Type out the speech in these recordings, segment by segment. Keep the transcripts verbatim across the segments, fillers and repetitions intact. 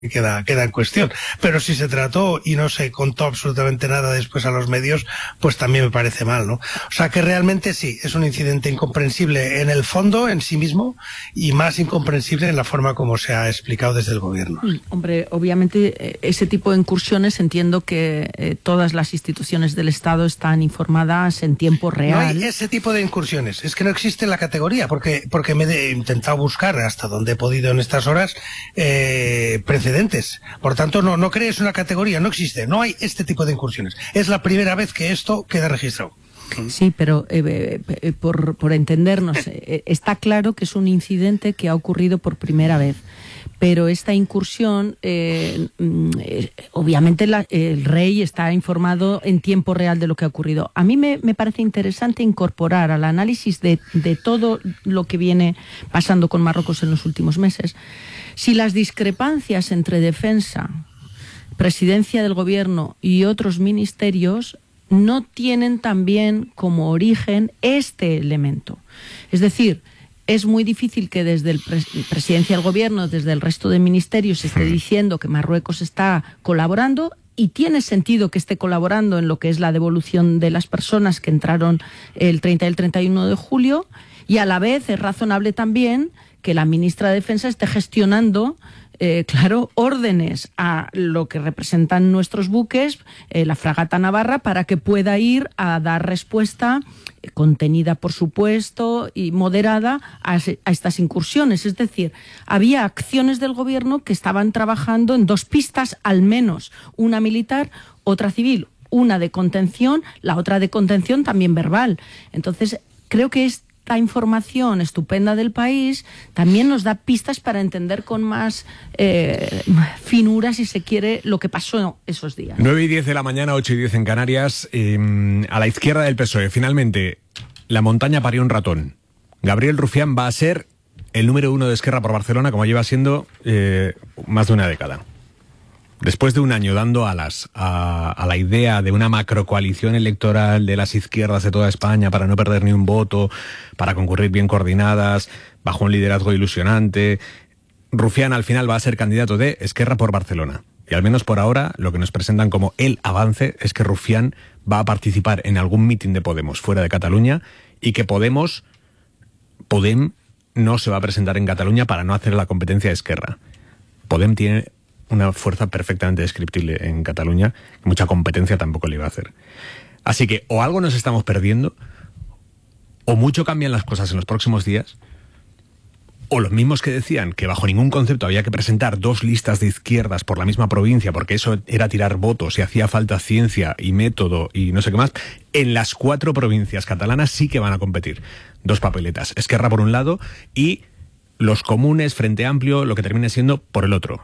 Queda, queda en cuestión. Pero si se trató y no se contó absolutamente nada después a los medios, pues también me parece mal, ¿no? O sea que realmente sí, es un incidente incomprensible en el fondo, en sí mismo, y más incomprensible en la forma como se ha explicado desde el gobierno. Hombre, obviamente ese tipo de incursiones entiendo que eh, todas las instituciones del Estado están informadas en tiempo real. No hay ese tipo de incursiones, es que no existe la categoría, porque, porque me he intentado buscar hasta donde he podido en estas horas eh, precedentes. Por tanto, no, no crees una categoría, no existe, no hay este tipo de incursiones. Es la primera vez que esto queda registrado. Sí, pero eh, eh, por, por entendernos, eh, está claro que es un incidente que ha ocurrido por primera vez. Pero esta incursión, eh, eh, obviamente la, el rey está informado en tiempo real de lo que ha ocurrido. A mí me, me parece interesante incorporar al análisis de, de todo lo que viene pasando con Marruecos en los últimos meses, si las discrepancias entre defensa, presidencia del gobierno y otros ministerios no tienen también como origen este elemento. Es decir, es muy difícil que desde la pres presidencia del gobierno, desde el resto de ministerios, se esté diciendo que Marruecos está colaborando, y tiene sentido que esté colaborando en lo que es la devolución de las personas que entraron el treinta y el treinta y uno de julio, y a la vez es razonable también que la ministra de Defensa esté gestionando, eh, claro, órdenes a lo que representan nuestros buques, eh, la fragata Navarra, para que pueda ir a dar respuesta eh, contenida, por supuesto, y moderada a, a estas incursiones. Es decir, había acciones del gobierno que estaban trabajando en dos pistas, al menos, una militar, otra civil, una de contención, la otra de contención también verbal. Entonces, creo que es la información estupenda del país también nos da pistas para entender con más eh, finura, si se quiere, lo que pasó esos días. nueve y diez de la mañana, ocho y diez en Canarias. Eh, a la izquierda del P S O E, finalmente, la montaña parió un ratón. Gabriel Rufián va a ser el número uno de Esquerra por Barcelona, como lleva siendo eh, más de una década. Después de un año dando alas a, a la idea de una macrocoalición electoral de las izquierdas de toda España para no perder ni un voto, para concurrir bien coordinadas, bajo un liderazgo ilusionante, Rufián al final va a ser candidato de Esquerra por Barcelona. Y al menos por ahora lo que nos presentan como el avance es que Rufián va a participar en algún mitin de Podemos fuera de Cataluña y que Podemos, Podem no se va a presentar en Cataluña para no hacer la competencia de Esquerra. Podem tiene una fuerza perfectamente descriptible en Cataluña, mucha competencia tampoco le iba a hacer. Así que o algo nos estamos perdiendo, o mucho cambian las cosas en los próximos días, o los mismos que decían que bajo ningún concepto había que presentar dos listas de izquierdas por la misma provincia, porque eso era tirar votos y hacía falta ciencia y método y no sé qué más, en las cuatro provincias catalanas sí que van a competir dos papeletas, Esquerra por un lado y los comunes, Frente Amplio, lo que termine siendo por el otro.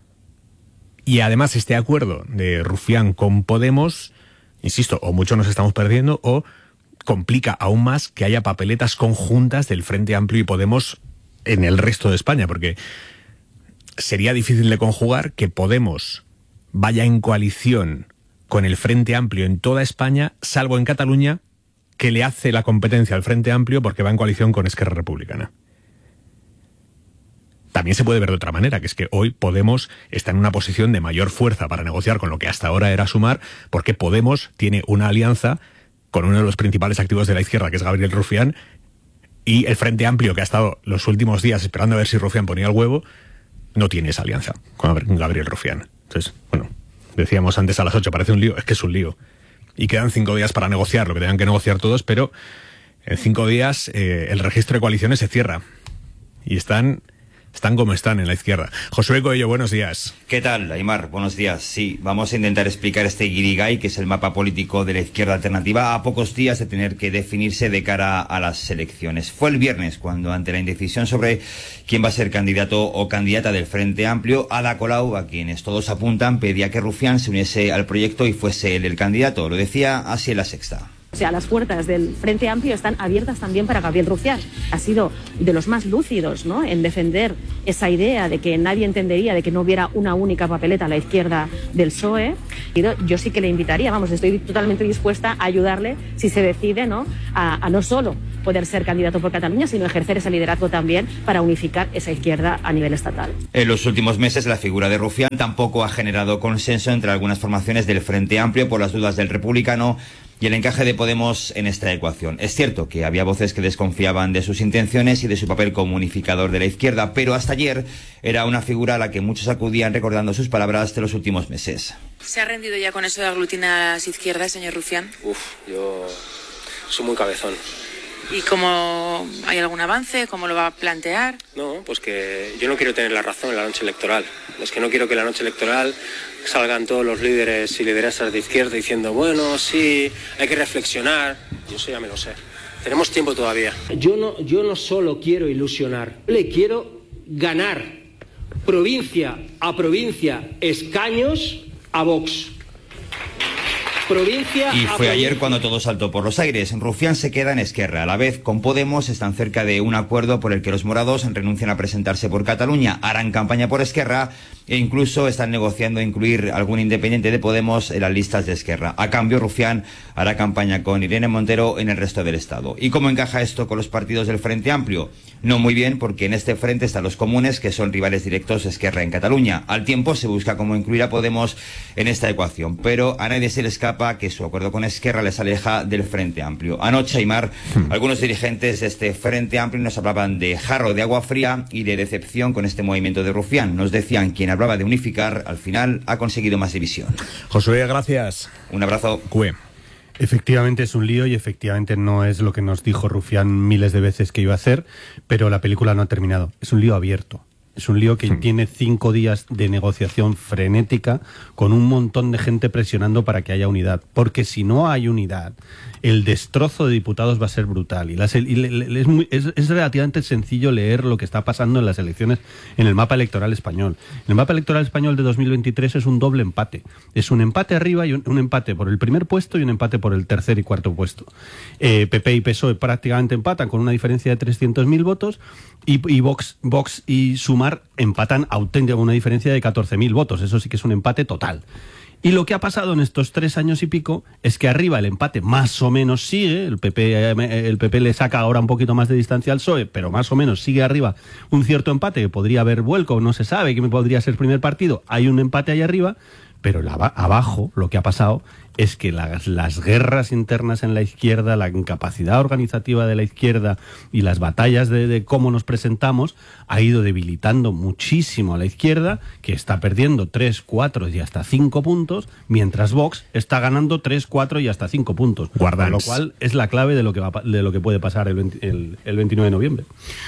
Y además este acuerdo de Rufián con Podemos, insisto, o mucho nos estamos perdiendo o complica aún más que haya papeletas conjuntas del Frente Amplio y Podemos en el resto de España, porque sería difícil de conjugar que Podemos vaya en coalición con el Frente Amplio en toda España, salvo en Cataluña, que le hace la competencia al Frente Amplio porque va en coalición con Esquerra Republicana. También se puede ver de otra manera, que es que hoy Podemos está en una posición de mayor fuerza para negociar con lo que hasta ahora era Sumar, porque Podemos tiene una alianza con uno de los principales activos de la izquierda, que es Gabriel Rufián, y el Frente Amplio, que ha estado los últimos días esperando a ver si Rufián ponía el huevo, no tiene esa alianza con Gabriel Rufián. Entonces, bueno, decíamos antes a las ocho, parece un lío, es que es un lío. Y quedan cinco días para negociar lo que tengan que negociar todos, pero en cinco días eh, el registro de coaliciones se cierra. Y están... Están como están en la izquierda. Josué Coello, buenos días. ¿Qué tal, Aimar? Buenos días. Sí, vamos a intentar explicar este guirigay, que es el mapa político de la izquierda alternativa, a pocos días de tener que definirse de cara a las elecciones. Fue el viernes cuando, ante la indecisión sobre quién va a ser candidato o candidata del Frente Amplio, Ada Colau, a quienes todos apuntan, pedía que Rufián se uniese al proyecto y fuese él el candidato. Lo decía así en La Sexta. O sea, las puertas del Frente Amplio están abiertas también para Gabriel Rufián. Ha sido de los más lúcidos, ¿no?, en defender esa idea de que nadie entendería de que no hubiera una única papeleta a la izquierda del P S O E. Yo sí que le invitaría, vamos, estoy totalmente dispuesta a ayudarle si se decide, ¿no?, a, a no solo poder ser candidato por Cataluña, sino ejercer ese liderazgo también para unificar esa izquierda a nivel estatal. En los últimos meses la figura de Rufián tampoco ha generado consenso entre algunas formaciones del Frente Amplio por las dudas del Republicano y el encaje de Podemos en esta ecuación. Es cierto que había voces que desconfiaban de sus intenciones y de su papel como unificador de la izquierda, pero hasta ayer era una figura a la que muchos acudían recordando sus palabras de los últimos meses. ¿Se ha rendido ya con eso de aglutinar a las izquierdas, señor Rufián? Uf, yo soy muy cabezón. ¿Y cómo hay algún avance? ¿Cómo lo va a plantear? No, pues que yo no quiero tener la razón en la noche electoral. Es que no quiero que en la noche electoral salgan todos los líderes y lideresas de izquierda diciendo, bueno, sí, hay que reflexionar. Yo eso ya me lo sé. Tenemos tiempo todavía. Yo no, yo no solo quiero ilusionar, le quiero ganar provincia a provincia escaños a Vox. Provincia y fue a ayer provincia. cuando todo saltó por los aires. Rufián se queda en Esquerra. A la vez, con Podemos están cerca de un acuerdo por el que los morados renuncian a presentarse por Cataluña, harán campaña por Esquerra e incluso están negociando incluir algún independiente de Podemos en las listas de Esquerra. A cambio, Rufián hará campaña con Irene Montero en el resto del Estado. ¿Y cómo encaja esto con los partidos del Frente Amplio? No muy bien, porque en este frente están los comunes, que son rivales directos de Esquerra en Cataluña. Al tiempo se busca cómo incluir a Podemos en esta ecuación, pero a nadie se le escapa que su acuerdo con Esquerra les aleja del Frente Amplio. Anoche, Aymar, hmm. algunos dirigentes de este Frente Amplio nos hablaban de jarro de agua fría y de decepción con este movimiento de Rufián. Nos decían, quien hablaba de unificar, al final ha conseguido más división. Josué, gracias. Un abrazo. Cue. Efectivamente es un lío y efectivamente no es lo que nos dijo Rufián miles de veces que iba a hacer, pero la película no ha terminado. Es un lío abierto. Es un lío que sí. tiene cinco días de negociación frenética con un montón de gente presionando para que haya unidad. Porque si no hay unidad, el destrozo de diputados va a ser brutal. Y, las, y le, le, es, muy, es, es relativamente sencillo leer lo que está pasando en las elecciones en el mapa electoral español. El mapa electoral español de dos mil veintitrés es un doble empate. Es un empate arriba y un, un empate por el primer puesto y un empate por el tercer y cuarto puesto. Eh, P P y P S O E prácticamente empatan con una diferencia de trescientos mil votos y, y Vox, Vox y Sumar empatan auténtica una diferencia de catorce mil votos. Eso sí que es un empate total. Y lo que ha pasado en estos tres años y pico es que arriba el empate más o menos sigue, el P P, el P P le saca ahora un poquito más de distancia al P S O E, pero más o menos sigue arriba un cierto empate, que podría haber vuelco, no se sabe, que podría ser primer partido, hay un empate ahí arriba, pero la, abajo lo que ha pasado es que las, las guerras internas en la izquierda, la incapacidad organizativa de la izquierda y las batallas de, de cómo nos presentamos ha ido debilitando muchísimo a la izquierda, que está perdiendo tres, cuatro y hasta cinco puntos, mientras Vox está ganando tres, cuatro y hasta cinco puntos. Guardans. Con lo cual es la clave de lo que, va, de lo que puede pasar el, veinte, el, el veintinueve de noviembre.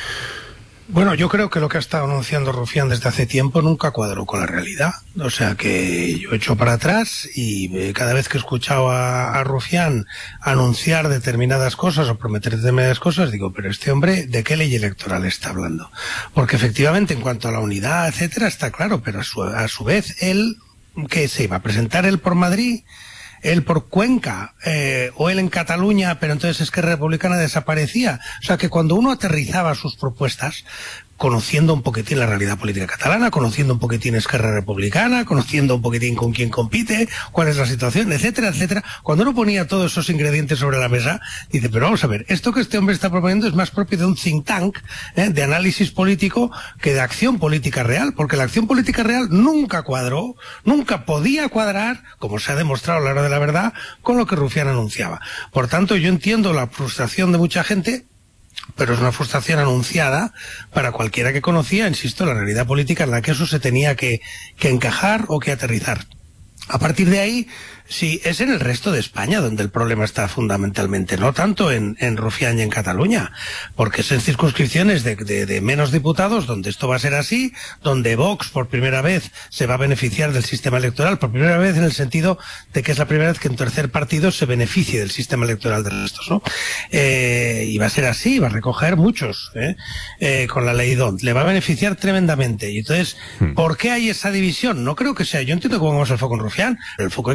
Bueno, yo creo que lo que ha estado anunciando Rufián desde hace tiempo nunca cuadró con la realidad. O sea que yo echo para atrás y cada vez que he escuchado a, a Rufián anunciar determinadas cosas o prometer determinadas cosas, digo, pero este hombre, ¿de qué ley electoral está hablando? Porque efectivamente, en cuanto a la unidad, etcétera, está claro, pero a su, a su vez, él, ¿qué se iba a presentar él por Madrid? Él por Cuenca, eh, o él en Cataluña, pero entonces Esquerra Republicana desaparecía. O sea que cuando uno aterrizaba sus propuestas, conociendo un poquitín la realidad política catalana, conociendo un poquitín Esquerra Republicana, conociendo un poquitín con quién compite, cuál es la situación, etcétera, etcétera. Cuando uno ponía todos esos ingredientes sobre la mesa, dice, pero vamos a ver, esto que este hombre está proponiendo es más propio de un think tank, ¿eh? de análisis político que de acción política real, porque la acción política real nunca cuadró, nunca podía cuadrar, como se ha demostrado a la hora de la verdad, con lo que Rufián anunciaba. Por tanto, yo entiendo la frustración de mucha gente, pero es una frustración anunciada para cualquiera que conocía, insisto, la realidad política en la que eso se tenía que, que encajar o que aterrizar. A partir de ahí, sí, es en el resto de España donde el problema está fundamentalmente, no tanto en, en Rufián y en Cataluña, porque es en circunscripciones de, de, de menos diputados donde esto va a ser así, donde Vox por primera vez se va a beneficiar del sistema electoral, por primera vez en el sentido de que es la primera vez que un tercer partido se beneficie del sistema electoral de restos, ¿no? Eh, y va a ser así, va a recoger muchos, ¿eh? Eh, con la ley D O N T, le va a beneficiar tremendamente. Y entonces, ¿por qué hay esa división? No creo que sea, yo entiendo que pongamos el foco en Rufián, pero el foco hay que ponerlo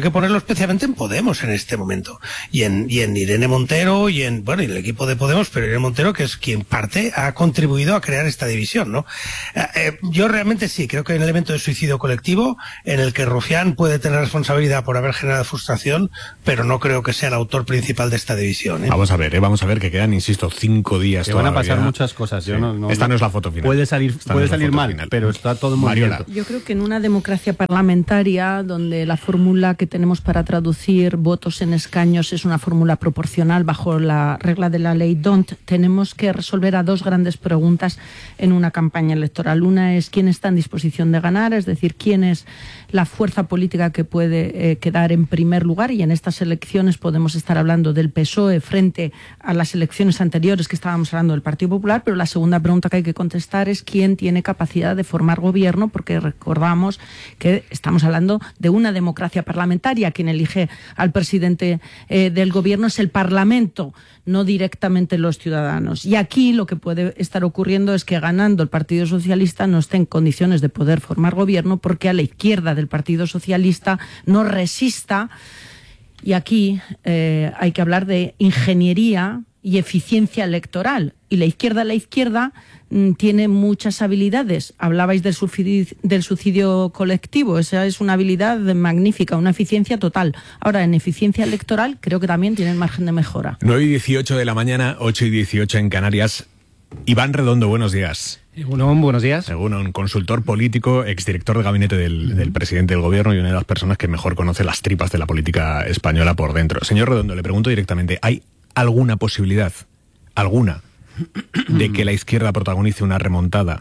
especialmente en Podemos en este momento. Y en, y en Irene Montero y en, bueno, y el equipo de Podemos, pero Irene Montero, que es quien parte, ha contribuido a crear esta división, ¿no? Eh, eh, yo realmente sí, creo que hay un elemento de suicidio colectivo en el que Rufián puede tener responsabilidad por haber generado frustración, pero no creo que sea el autor principal de esta división, ¿eh? Vamos a ver, ¿eh? Vamos a ver que quedan, insisto, cinco días. Que van a pasar muchas cosas. Yo sí. no, no, Esta no es la foto final. Puede salir, Esta puede no es la salir foto mal, final. pero está todo en Mariola. movimiento. Yo creo que en una democracia parlamentaria, donde la fórmula que tenemos para traducir votos en escaños es una fórmula proporcional bajo la regla de la ley D'Hondt, tenemos que resolver a dos grandes preguntas en una campaña electoral. Una es quién está en disposición de ganar, es decir, quién es la fuerza política que puede eh, quedar en primer lugar, y en estas elecciones podemos estar hablando del P S O E frente a las elecciones anteriores que estábamos hablando del Partido Popular, pero la segunda pregunta que hay que contestar es quién tiene capacidad de formar gobierno, porque recordamos que estamos hablando de una democracia parlamentaria. Quien elige al presidente eh, del gobierno es el Parlamento, no directamente los ciudadanos. Y aquí lo que puede estar ocurriendo es que ganando el Partido Socialista no esté en condiciones de poder formar gobierno, porque a la izquierda del Partido Socialista no resista. Y aquí eh, hay que hablar de ingeniería y eficiencia electoral. Y la izquierda, la izquierda mm, tiene muchas habilidades. Hablabais del suicidio, del suicidio colectivo. Esa es una habilidad magnífica, una eficiencia total. Ahora, en eficiencia electoral, creo que también tienen margen de mejora. nueve y dieciocho de la mañana, ocho y dieciocho en Canarias. Iván Redondo, buenos días. Egunon, buenos días. Egunon, consultor político, exdirector de gabinete del, del presidente del gobierno y una de las personas que mejor conoce las tripas de la política española por dentro. Señor Redondo, le pregunto directamente, ¿hay alguna posibilidad, alguna, de que la izquierda protagonice una remontada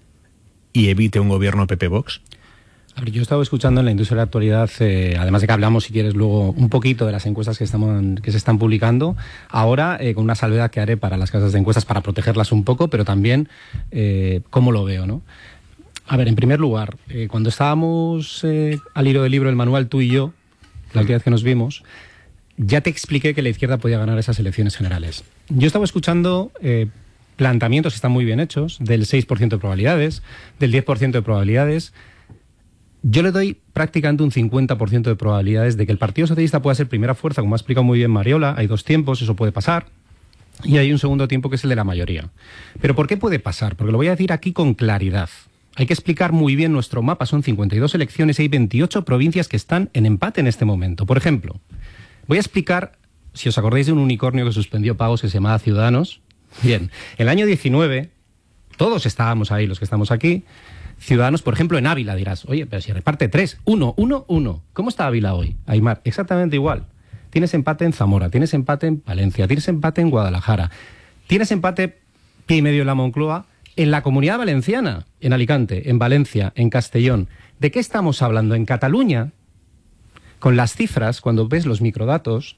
y evite un gobierno P P-Vox? A ver, yo he estado escuchando en la industria de la actualidad, eh, además de que hablamos, si quieres, luego un poquito de las encuestas que, estamos, que se están publicando, ahora eh, con una salvedad que haré para las casas de encuestas para protegerlas un poco, pero también eh, cómo lo veo, ¿no? A ver, en primer lugar, eh, cuando estábamos eh, al hilo del libro El Manual, tú y yo, la última vez que nos vimos, ya te expliqué que la izquierda podía ganar esas elecciones generales. Yo estaba escuchando eh, planteamientos que están muy bien hechos, del seis por ciento de probabilidades, del diez por ciento de probabilidades. Yo le doy prácticamente un cincuenta por ciento de probabilidades de que el Partido Socialista pueda ser primera fuerza, como ha explicado muy bien Mariola. Hay dos tiempos, eso puede pasar. Y hay un segundo tiempo que es el de la mayoría. ¿Pero por qué puede pasar? Porque lo voy a decir aquí con claridad. Hay que explicar muy bien nuestro mapa. Son cincuenta y dos elecciones y hay veintiocho provincias que están en empate en este momento. Por ejemplo, voy a explicar, si os acordáis de un unicornio que suspendió pagos que se llamaba Ciudadanos. Bien, en el año diecinueve, todos estábamos ahí, los que estamos aquí. Ciudadanos, por ejemplo, en Ávila dirás, oye, pero si reparte tres, uno, uno, uno. ¿Cómo está Ávila hoy? Aymar, exactamente igual. Tienes empate en Zamora, tienes empate en Valencia, tienes empate en Guadalajara, tienes empate pie y medio en la Moncloa, en la Comunidad Valenciana, en Alicante, en Valencia, en Castellón. ¿De qué estamos hablando? En Cataluña, con las cifras, cuando ves los microdatos,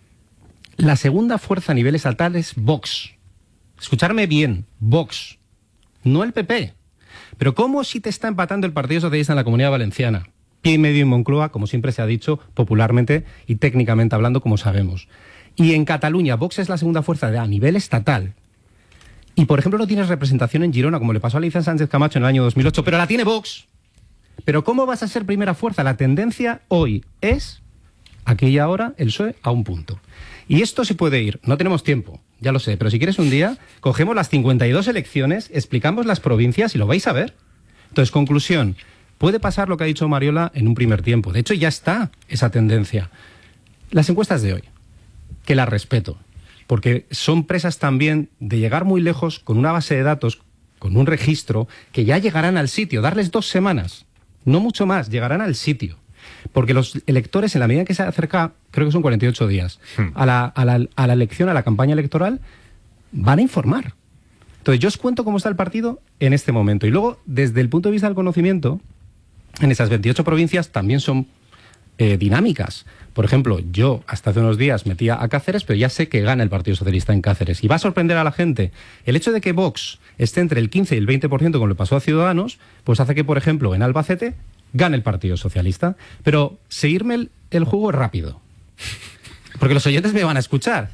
la segunda fuerza a nivel estatal es Vox. Escucharme bien, Vox, no el P P. Pero ¿cómo si te está empatando el Partido Socialista en la Comunidad Valenciana? Pie y medio en Moncloa, como siempre se ha dicho popularmente y técnicamente hablando, como sabemos. Y en Cataluña, Vox es la segunda fuerza a nivel estatal. Y, por ejemplo, no tienes representación en Girona, como le pasó a Alicia Sánchez Camacho en el año dos mil ocho, pero la tiene Vox. Pero ¿cómo vas a ser primera fuerza? La tendencia hoy es, aquella hora, el P S O E a un punto. Y esto se puede ir. No tenemos tiempo, ya lo sé, pero si quieres un día, cogemos las cincuenta y dos elecciones, explicamos las provincias y lo vais a ver. Entonces, conclusión, puede pasar lo que ha dicho Mariola en un primer tiempo. De hecho, ya está esa tendencia. Las encuestas de hoy, que las respeto, porque son presas también de llegar muy lejos con una base de datos, con un registro, que ya llegarán al sitio, darles dos semanas, no mucho más, llegarán al sitio. Porque los electores, en la medida que se acerca, creo que son cuarenta y ocho días, a la, a, la, a la elección, a la campaña electoral, van a informar. Entonces, yo os cuento cómo está el partido en este momento. Y luego, desde el punto de vista del conocimiento, en esas veintiocho provincias también son eh, dinámicas. Por ejemplo, yo hasta hace unos días metía a Cáceres, pero ya sé que gana el Partido Socialista en Cáceres. Y va a sorprender a la gente. El hecho de que Vox esté entre el quince y el veinte por ciento, como le pasó a Ciudadanos, pues hace que, por ejemplo, en Albacete gane el Partido Socialista. Pero seguirme el, el juego rápido, porque los oyentes me van a escuchar.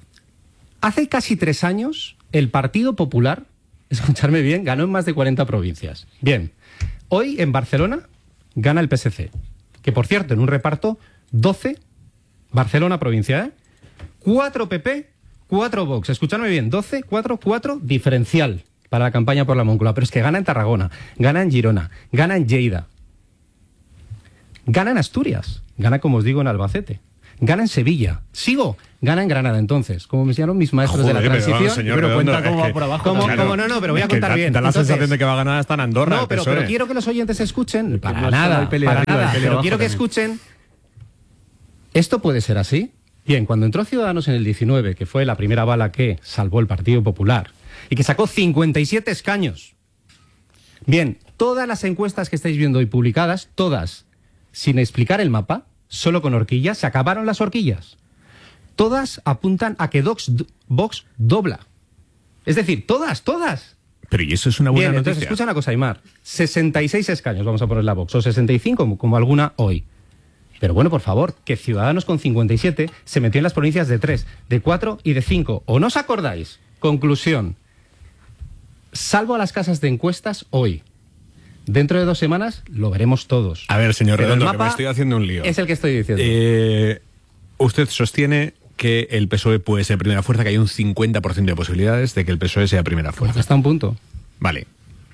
Hace casi tres años, el Partido Popular, escucharme bien, ganó en más de cuarenta provincias. Bien, hoy en Barcelona gana el P S C, que por cierto, en un reparto doce, Barcelona provincia, ¿eh? cuatro P P, cuatro Vox. Escuchadme bien, doce, cuatro, cuatro, diferencial para la campaña por la Moncloa. Pero es que gana en Tarragona, gana en Girona, gana en Lleida, gana en Asturias, gana, como os digo, en Albacete, gana en Sevilla. Sigo, gana en Granada. Entonces, como me enseñaron mis maestros Joder, de la transición, pero, señor pero Redondo, cuenta cómo va que, por abajo. Como, claro, como, no, no, pero voy a contar da, bien. Da la Entonces, sensación de que va a ganar hasta en Andorra. No, pero, pero quiero que los oyentes escuchen. Para no nada, hay pelea para arriba, nada. hay pelea Pero abajo quiero que también. escuchen. ¿Esto puede ser así? Bien, cuando entró Ciudadanos en el diecinueve, que fue la primera bala que salvó el Partido Popular, y que sacó cincuenta y siete escaños. Bien, todas las encuestas que estáis viendo hoy publicadas, todas, sin explicar el mapa, solo con horquillas, se acabaron las horquillas. Todas apuntan a que Vox, Vox dobla. Es decir, todas, todas. Pero y eso es una buena Bien, noticia. entonces escucha una cosa, Aymar. sesenta y seis escaños vamos a poner la Vox, o sesenta y cinco como, como alguna hoy. Pero bueno, por favor, que Ciudadanos con cincuenta y siete se metió en las provincias de tres, de cuatro y de cinco. ¿O no os acordáis? Conclusión. Salvo a las casas de encuestas hoy. Dentro de dos semanas lo veremos todos. A ver, señor Pero el Redondo, que mapa me estoy haciendo un lío. Es el que estoy diciendo. Eh, usted sostiene que el P S O E puede ser primera fuerza, que hay un cincuenta por ciento de posibilidades de que el P S O E sea primera fuerza. Hasta un punto. Vale.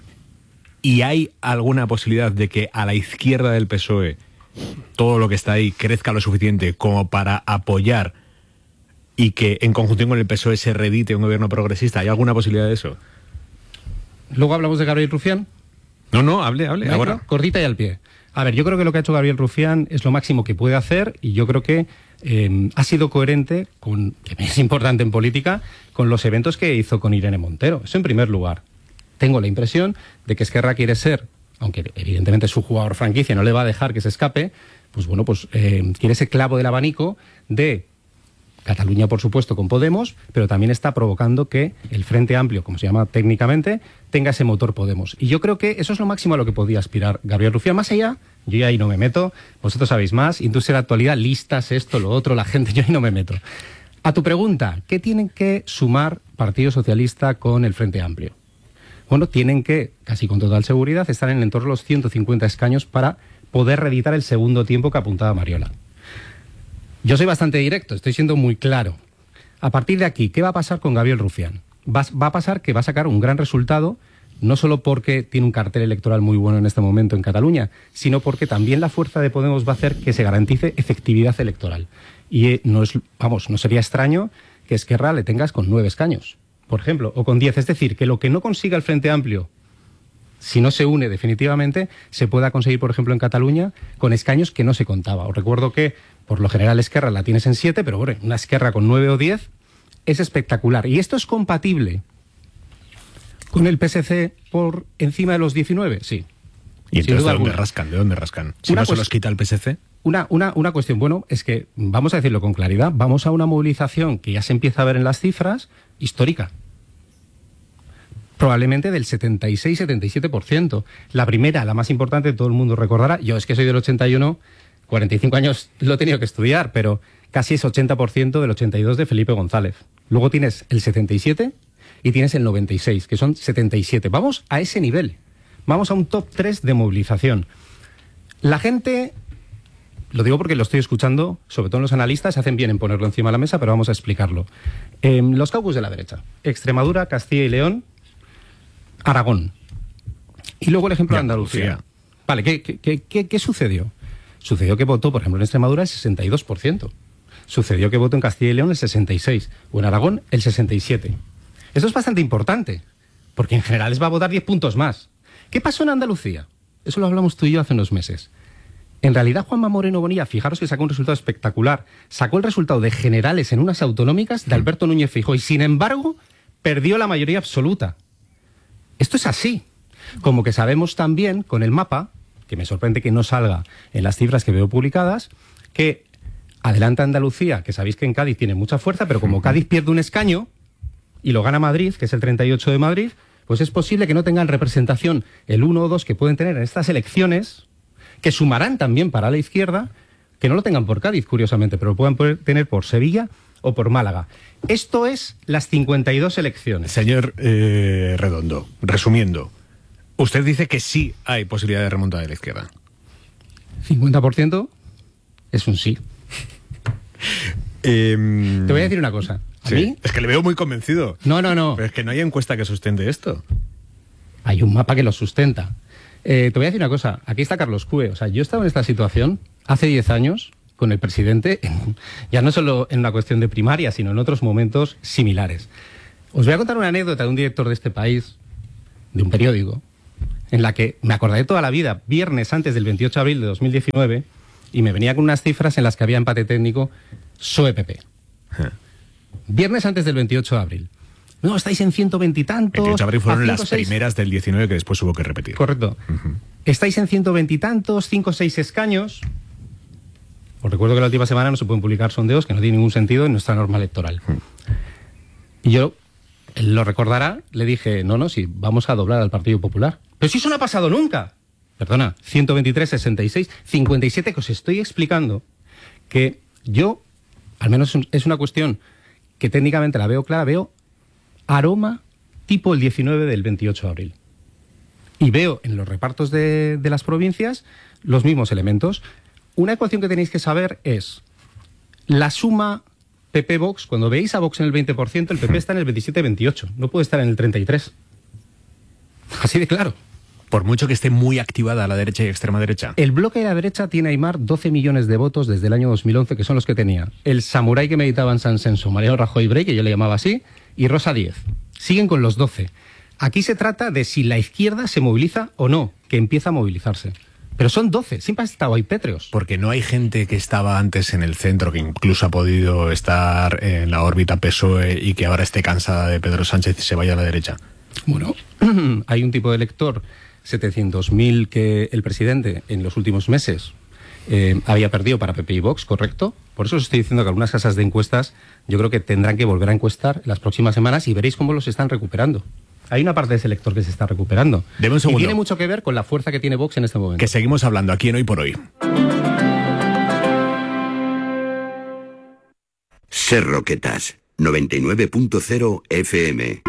¿Y hay alguna posibilidad de que a la izquierda del P S O E todo lo que está ahí crezca lo suficiente como para apoyar y que en conjunción con el P S O E se reedite un gobierno progresista? ¿Hay alguna posibilidad de eso? Luego hablamos de Gabriel Rufián. No, no, hable, hable. Venga, Ahora. cortita y al pie. A ver, yo creo que lo que ha hecho Gabriel Rufián es lo máximo que puede hacer y yo creo que eh, ha sido coherente con, que es importante en política, con los eventos que hizo con Irene Montero. Eso en primer lugar. Tengo la impresión de que Esquerra quiere ser, aunque evidentemente su jugador franquicia no le va a dejar que se escape, pues bueno, pues eh, quiere ese clavo del abanico de Cataluña, por supuesto, con Podemos, pero también está provocando que el Frente Amplio, como se llama técnicamente, tenga ese motor Podemos. Y yo creo que eso es lo máximo a lo que podía aspirar Gabriel Rufián. Más allá, yo ya ahí no me meto, vosotros sabéis más, industria de la actualidad, listas, esto, lo otro, la gente, yo ahí no me meto. A tu pregunta, ¿qué tienen que sumar Partido Socialista con el Frente Amplio? Bueno, tienen que, casi con total seguridad, estar en el entorno de los ciento cincuenta escaños para poder reeditar el segundo tiempo que apuntaba Mariola. Yo soy bastante directo, estoy siendo muy claro. A partir de aquí, ¿qué va a pasar con Gabriel Rufián? Va, va a pasar que va a sacar un gran resultado, no solo porque tiene un cartel electoral muy bueno en este momento en Cataluña, sino porque también la fuerza de Podemos va a hacer que se garantice efectividad electoral. Y eh, no es, vamos, no sería extraño que Esquerra le tengas con nueve escaños, por ejemplo, o con diez. Es decir, que lo que no consiga el Frente Amplio, si no se une definitivamente, se pueda conseguir, por ejemplo, en Cataluña, con escaños que no se contaba. Os recuerdo que, por lo general, Esquerra la tienes en siete, pero bueno, una Esquerra con nueve o diez es espectacular. Y esto es compatible con el P S C por encima de los diecinueve, sí. ¿Y entonces Sin duda de dónde alguna. rascan? ¿De dónde rascan? Si Una no se cuest- los quita el P S C. Una, una, una cuestión, bueno, es que, vamos a decirlo con claridad, vamos a una movilización que ya se empieza a ver en las cifras, histórica. Probablemente del setenta y seis setenta y siete por ciento. La primera, la más importante, todo el mundo recordará, yo es que soy del ochenta y uno, cuarenta y cinco años lo he tenido que estudiar, pero casi es ochenta por ciento del ochenta y dos de Felipe González. Luego tienes el setenta y siete y tienes el noventa y seis, que son setenta y siete. Vamos a ese nivel. Vamos a un top tres de movilización. La gente, lo digo porque lo estoy escuchando, sobre todo los analistas, hacen bien en ponerlo encima de la mesa, pero vamos a explicarlo. Eh, los caucus de la derecha. Extremadura, Castilla y León, Aragón. Y luego el ejemplo de Andalucía. Vale, ¿qué, qué, qué, qué sucedió? Sucedió que votó, por ejemplo, en Extremadura el sesenta y dos por ciento. Sucedió que votó en Castilla y León el sesenta y seis por ciento. O en Aragón el sesenta y siete por ciento. Esto es bastante importante, porque en general les va a votar diez puntos más. ¿Qué pasó en Andalucía? Eso lo hablamos tú y yo hace unos meses. En realidad, Juanma Moreno Bonilla, fijaros que sacó un resultado espectacular. Sacó el resultado de generales en unas autonómicas de Alberto Núñez Feijóo y, sin embargo, perdió la mayoría absoluta. Esto es así. Como que sabemos también, con el mapa, que me sorprende que no salga en las cifras que veo publicadas, que adelanta Andalucía, que sabéis que en Cádiz tiene mucha fuerza, pero como Cádiz pierde un escaño y lo gana Madrid, que es el treinta y ocho de Madrid, pues es posible que no tengan representación el uno o dos que pueden tener en estas elecciones, que sumarán también para la izquierda, que no lo tengan por Cádiz, curiosamente, pero lo puedan poder tener por Sevilla o por Málaga. Esto es las cincuenta y dos elecciones. Señor eh, Redondo, resumiendo, usted dice que sí hay posibilidad de remontada de la izquierda. cincuenta por ciento. es un sí. Eh, Te voy a decir una cosa. ¿A sí, mí? es que le veo muy convencido. No, no, no. Pero es que no hay encuesta que sustente esto. Hay un mapa que lo sustenta. Eh, te voy a decir una cosa. Aquí está Carlos Cue. O sea, yo estaba en esta situación hace diez años con el presidente, en, ya no solo en una cuestión de primaria, sino en otros momentos similares. Os voy a contar una anécdota de un director de este país, de un periódico, en la que me acordaré toda la vida, viernes antes del veintiocho de abril de dos mil diecinueve, y me venía con unas cifras en las que había empate técnico P S O E-P P. Viernes antes del veintiocho de abril. No, estáis en ciento veinte y tantos. veintiocho de abril fueron a cinco, las seis... primeras del diecinueve que después hubo que repetir. Correcto. Uh-huh. Estáis en ciento veinte y tantos, cinco o seis escaños. Os recuerdo que la última semana no se pueden publicar sondeos, que no tiene ningún sentido en nuestra norma electoral. Uh-huh. Y yo, él lo recordará, le dije, no, no, sí, vamos a doblar al Partido Popular. Pero si eso no ha pasado nunca. Perdona, ciento veintitrés, sesenta y seis, cincuenta y siete, que os estoy explicando que yo, al menos es una cuestión que técnicamente la veo clara, veo aroma tipo el diecinueve del veintiocho de abril. Y veo en los repartos de, de las provincias los mismos elementos. Una ecuación que tenéis que saber es la suma P P-Vox. Cuando veis a Vox en el veinte por ciento, el P P está en el veintisiete veintiocho. No puede estar en el treinta y tres. Así de claro. Por mucho que esté muy activada la derecha y extrema derecha. El bloque de la derecha tiene, Aimar, doce millones de votos desde el año dos mil once, que son los que tenía el samurái que meditaba en San Senso, Mariano Rajoy Brey, que yo le llamaba así, y Rosa Díez. Siguen con los doce. Aquí se trata de si la izquierda se moviliza o no, que empieza a movilizarse. Pero son doce, siempre ha estado ahí pétreos. Porque no hay gente que estaba antes en el centro, que incluso ha podido estar en la órbita P S O E y que ahora esté cansada de Pedro Sánchez y se vaya a la derecha. Bueno, hay un tipo de elector, setecientos mil, que el presidente en los últimos meses eh, había perdido para P P y Vox, ¿correcto? Por eso os estoy diciendo que algunas casas de encuestas yo creo que tendrán que volver a encuestar en las próximas semanas y veréis cómo los están recuperando. Hay una parte de ese elector que se está recuperando. Deme un segundo. Y tiene mucho que ver con la fuerza que tiene Vox en este momento. Que seguimos hablando aquí en Hoy por Hoy. Ser Roquetas, noventa y nueve punto cero F M.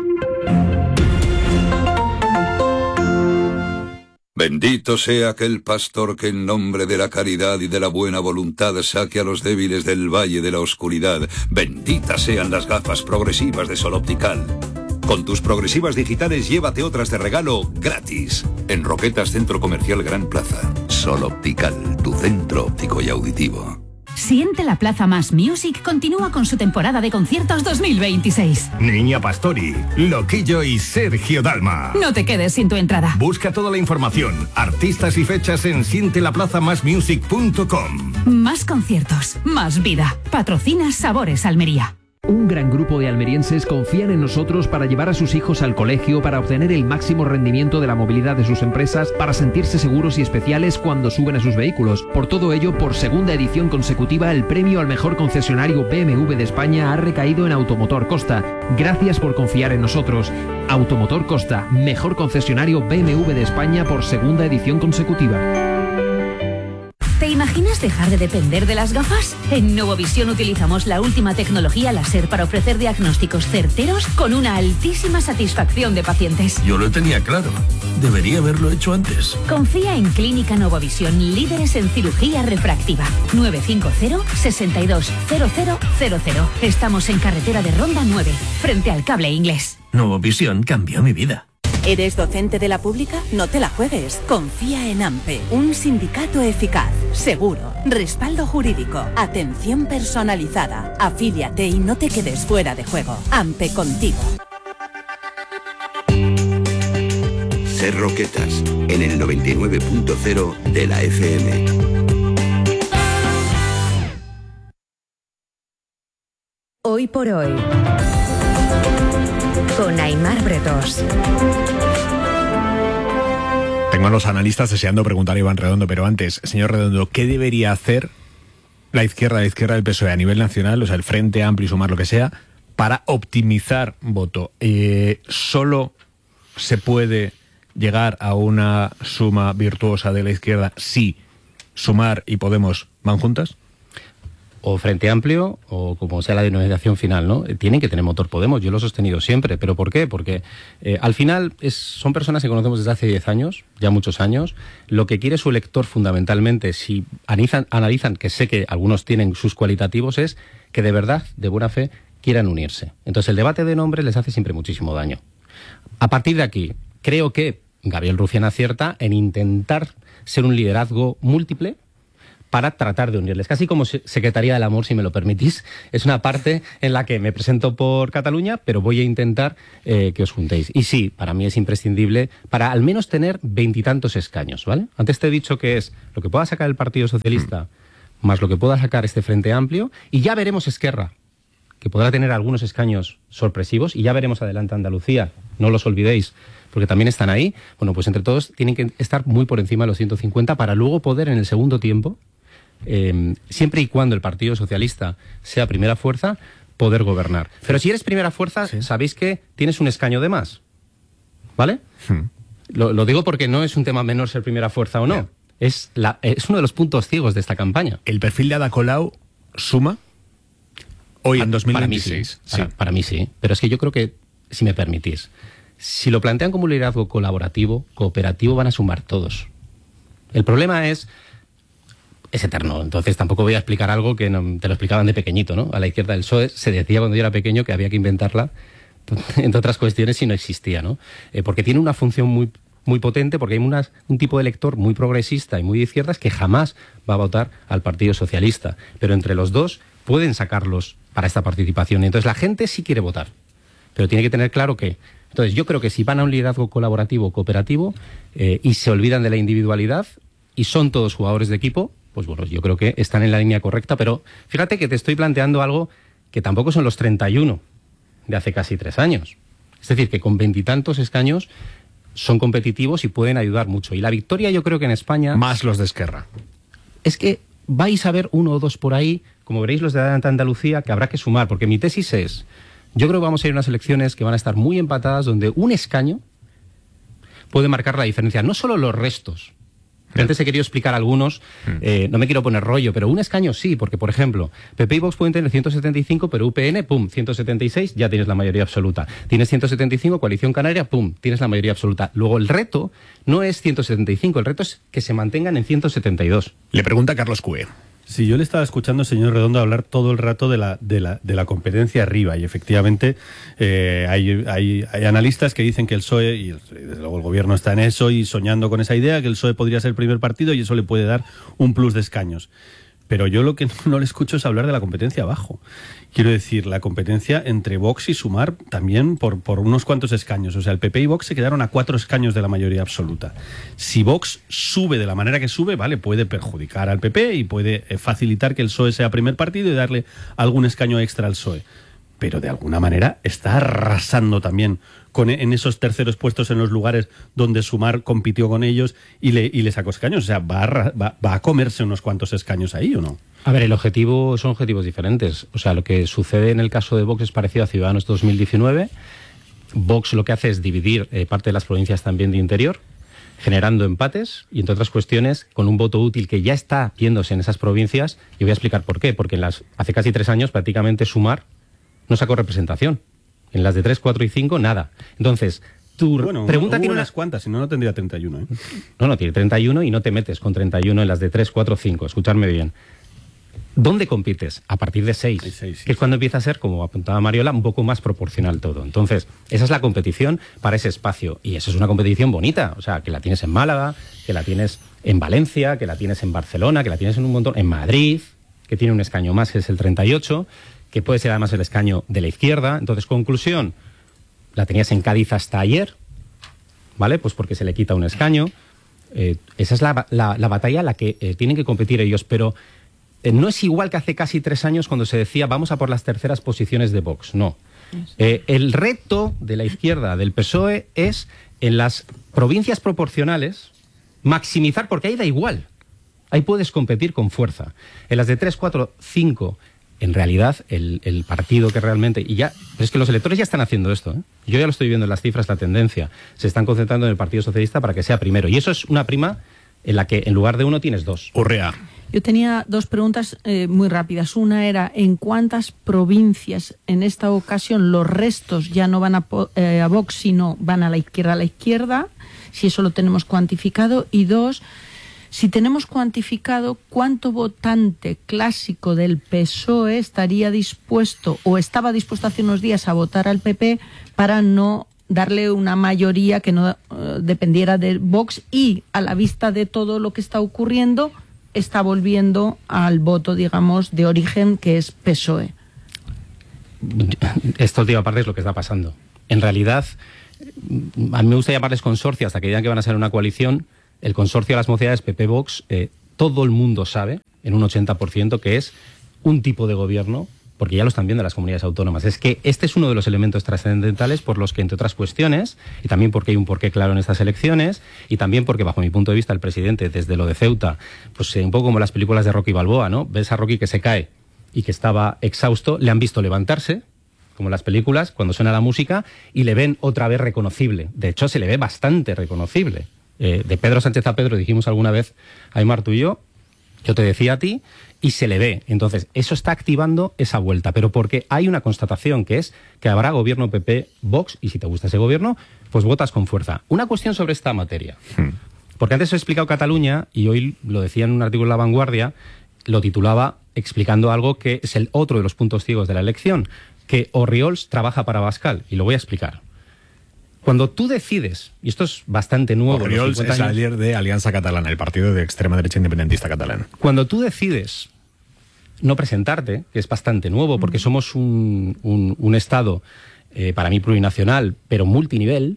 Bendito sea aquel pastor que en nombre de la caridad y de la buena voluntad saque a los débiles del valle de la oscuridad. Benditas sean las gafas progresivas de Sol Optical. Con tus progresivas digitales llévate otras de regalo gratis. En Roquetas Centro Comercial Gran Plaza. Sol Optical, tu centro óptico y auditivo. Siente la Plaza Más Music continúa con su temporada de conciertos dos mil veintiséis. Niña Pastori, Loquillo y Sergio Dalma. No te quedes sin tu entrada. Busca toda la información, artistas y fechas en siente la plaza más music punto com. Más conciertos, más vida. Patrocina Sabores Almería. Un gran grupo de almerienses confían en nosotros para llevar a sus hijos al colegio, para obtener el máximo rendimiento de la movilidad de sus empresas, para sentirse seguros y especiales cuando suben a sus vehículos. Por todo ello, por segunda edición consecutiva, el premio al mejor concesionario B M W de España ha recaído en Automotor Costa. Gracias por confiar en nosotros. Automotor Costa, mejor concesionario B M W de España por segunda edición consecutiva. ¿Te imaginas dejar de depender de las gafas? En Novovisión utilizamos la última tecnología láser para ofrecer diagnósticos certeros con una altísima satisfacción de pacientes. Yo lo tenía claro. Debería haberlo hecho antes. Confía en Clínica Novovisión, líderes en cirugía refractiva. nueve cinco cero, seis dos cero cero cero cero. Estamos en carretera de Ronda nueve, frente al Cable Inglés. Novovisión cambió mi vida. ¿Eres docente de la pública? No te la juegues. Confía en AMPE, un sindicato eficaz, seguro, respaldo jurídico, atención personalizada. Afíliate y no te quedes fuera de juego. AMPE contigo. Ser Roquetas, en el noventa y nueve punto cero de la F M. Hoy por hoy, con Aimar Bretos. Tengo a los analistas deseando preguntar a Iván Redondo, pero antes, señor Redondo, ¿qué debería hacer la izquierda, la izquierda del P S O E a nivel nacional, o sea, el Frente Amplio y Sumar, lo que sea, para optimizar voto? Eh, ¿Solo se puede llegar a una suma virtuosa de la izquierda si Sumar y Podemos van juntas? o Frente Amplio, o como sea la denominación final, ¿no? Tienen que tener motor Podemos, yo lo he sostenido siempre. ¿Pero por qué? Porque eh, al final es, son personas que conocemos desde hace diez años, ya muchos años. Lo que quiere su elector fundamentalmente, si analizan, analizan, que sé que algunos tienen sus cualitativos, es que de verdad, de buena fe, quieran unirse. Entonces el debate de nombres les hace siempre muchísimo daño. A partir de aquí, creo que Gabriel Rufián acierta en intentar ser un liderazgo múltiple para tratar de unirles. Casi como Secretaría del Amor, si me lo permitís. Es una parte en la que me presento por Cataluña, pero voy a intentar eh, que os juntéis. Y sí, para mí es imprescindible para al menos tener veintitantos escaños, ¿vale? Antes te he dicho que es lo que pueda sacar el Partido Socialista mm. más lo que pueda sacar este Frente Amplio, y ya veremos Esquerra, que podrá tener algunos escaños sorpresivos, y ya veremos adelante Andalucía, no los olvidéis, porque también están ahí. Bueno, pues entre todos tienen que estar muy por encima de los ciento cincuenta para luego poder en el segundo tiempo, Eh, siempre y cuando el Partido Socialista sea primera fuerza, poder gobernar. Pero si eres primera fuerza, sí. sabéis que tienes un escaño de más, ¿vale? Hmm. Lo, lo digo porque no es un tema menor ser primera fuerza o no. Yeah. Es, la, es uno de los puntos ciegos de esta campaña. ¿El perfil de Ada Colau suma hoy en dos mil veintiséis? Para mí sí, para, sí. para mí sí. Pero es que yo creo que, si me permitís, si lo plantean como un liderazgo colaborativo, cooperativo, van a sumar todos. El problema es... es eterno, entonces tampoco voy a explicar algo que no, te lo explicaban de pequeñito, ¿no? A la izquierda del P S O E se decía cuando yo era pequeño que había que inventarla, entre otras cuestiones, si no existía, ¿no? Eh, porque tiene una función muy, muy potente, porque hay unas, un tipo de elector muy progresista y muy de izquierdas que jamás va a votar al Partido Socialista, pero entre los dos pueden sacarlos para esta participación. Entonces la gente sí quiere votar, pero tiene que tener claro que... Entonces yo creo que si van a un liderazgo colaborativo, cooperativo, eh, y se olvidan de la individualidad, y son todos jugadores de equipo, pues bueno, yo creo que están en la línea correcta, pero fíjate que te estoy planteando algo que tampoco son los treinta y uno de hace casi tres años. Es decir, que con veintitantos escaños son competitivos y pueden ayudar mucho. Y la victoria yo creo que en España... Más los de Esquerra. Es que vais a ver uno o dos por ahí, como veréis los de Andalucía, que habrá que sumar, porque mi tesis es, yo creo que vamos a ir a unas elecciones que van a estar muy empatadas, donde un escaño puede marcar la diferencia. No solo los restos. Antes he querido explicar algunos, eh, no me quiero poner rollo, pero un escaño sí, porque por ejemplo, P P y Vox pueden tener ciento setenta y cinco, pero U P N, pum, ciento setenta y seis, ya tienes la mayoría absoluta. Tienes ciento setenta y cinco, Coalición Canaria, pum, tienes la mayoría absoluta. Luego el reto no es ciento setenta y cinco, el reto es que se mantengan en ciento setenta y dos. Le pregunta Carlos Cue. Sí, yo le estaba escuchando, señor Redondo, hablar todo el rato de la, de la, de la competencia arriba, y efectivamente eh, hay, hay, hay analistas que dicen que el P S O E, y desde luego el gobierno está en eso y soñando con esa idea, que el P S O E podría ser el primer partido y eso le puede dar un plus de escaños. Pero yo lo que no le escucho es hablar de la competencia abajo. Quiero decir, la competencia entre Vox y Sumar también por, por unos cuantos escaños. O sea, el P P y Vox se quedaron a cuatro escaños de la mayoría absoluta. Si Vox sube de la manera que sube, vale, puede perjudicar al P P y puede facilitar que el P S O E sea primer partido y darle algún escaño extra al P S O E. Pero de alguna manera está arrasando también con, en esos terceros puestos en los lugares donde Sumar compitió con ellos y le, y le sacó escaños. O sea, ¿va a, va, ¿va a comerse unos cuantos escaños ahí o no? A ver, el objetivo son objetivos diferentes. O sea, lo que sucede en el caso de Vox es parecido a Ciudadanos dos mil diecinueve. Vox lo que hace es dividir eh, parte de las provincias también de interior, generando empates y, entre otras cuestiones, con un voto útil que ya está viéndose en esas provincias. Y voy a explicar por qué. Porque en las, hace casi tres años prácticamente Sumar no sacó representación. En las de tres, cuatro y cinco, nada. Entonces, tu bueno, pregunta tiene unas una... cuantas, si no, no tendría treinta y uno. ¿eh? No, no, tiene treinta y uno y no te metes con treinta y uno en las de tres, cuatro, cinco. Escuchadme bien. ¿Dónde compites? A partir de seis, seis sí. que es cuando empieza a ser, como apuntaba Mariola, un poco más proporcional todo. Entonces, esa es la competición para ese espacio. Y eso es una competición bonita. O sea, que la tienes en Málaga, que la tienes en Valencia, que la tienes en Barcelona, que la tienes en un montón... En Madrid, que tiene un escaño más, que es el treinta y ocho... que puede ser además el escaño de la izquierda. Entonces, conclusión, la tenías en Cádiz hasta ayer, ¿vale? Pues porque se le quita un escaño. Eh, esa es la, la, la batalla a la que eh, tienen que competir ellos, pero eh, no es igual que hace casi tres años cuando se decía vamos a por las terceras posiciones de Vox, no. Eh, el reto de la izquierda, del P S O E, es en las provincias proporcionales maximizar, porque ahí da igual, ahí puedes competir con fuerza. En las de tres, cuatro, cinco... En realidad, el, el partido que realmente... y ya, pero es que los electores ya están haciendo esto, ¿eh? Yo ya lo estoy viendo en las cifras, la tendencia. Se están concentrando en el Partido Socialista para que sea primero. Y eso es una prima en la que en lugar de uno tienes dos. Urrea. Yo tenía dos preguntas eh, muy rápidas. Una era, ¿en cuántas provincias en esta ocasión los restos ya no van a, eh, a Vox, sino van a la izquierda a la izquierda? Si eso lo tenemos cuantificado. Y dos, si tenemos cuantificado cuánto votante clásico del P S O E estaría dispuesto o estaba dispuesto hace unos días a votar al P P para no darle una mayoría que no uh, dependiera de Vox, y a la vista de todo lo que está ocurriendo está volviendo al voto, digamos, de origen, que es P S O E. Esta última parte es lo que está pasando. En realidad, a mí me gusta llamarles consorcio hasta que digan que van a ser una coalición. El consorcio de las mocedades P P-Vox, eh, todo el mundo sabe, en un ochenta por ciento, que es un tipo de gobierno, porque ya lo están viendo las comunidades autónomas. Es que este es uno de los elementos trascendentales por los que, entre otras cuestiones, y también porque hay un porqué claro en estas elecciones, y también porque, bajo mi punto de vista, el presidente, desde lo de Ceuta, pues eh, un poco como las películas de Rocky Balboa, ¿no? Ves a Rocky que se cae y que estaba exhausto, le han visto levantarse, como en las películas, cuando suena la música, y le ven otra vez reconocible. De hecho, se le ve bastante reconocible. Eh, de Pedro Sánchez a Pedro dijimos alguna vez, Aymar, tú y yo, yo te decía a ti, y se le ve. Entonces, eso está activando esa vuelta, pero porque hay una constatación, que es que habrá gobierno P P-Vox, y si te gusta ese gobierno, pues votas con fuerza. Una cuestión sobre esta materia. Hmm. Porque antes he explicado Cataluña, y hoy lo decía en un artículo de La Vanguardia, lo titulaba explicando algo que es el otro de los puntos ciegos de la elección, que Orriols trabaja para Abascal, y lo voy a explicar. Cuando tú decides, y esto es bastante nuevo... Orriols es el líder de Alianza Catalana, el partido de extrema derecha independentista catalán. Cuando tú decides no presentarte, que es bastante nuevo, porque somos un, un, un Estado, eh, para mí plurinacional, pero multinivel,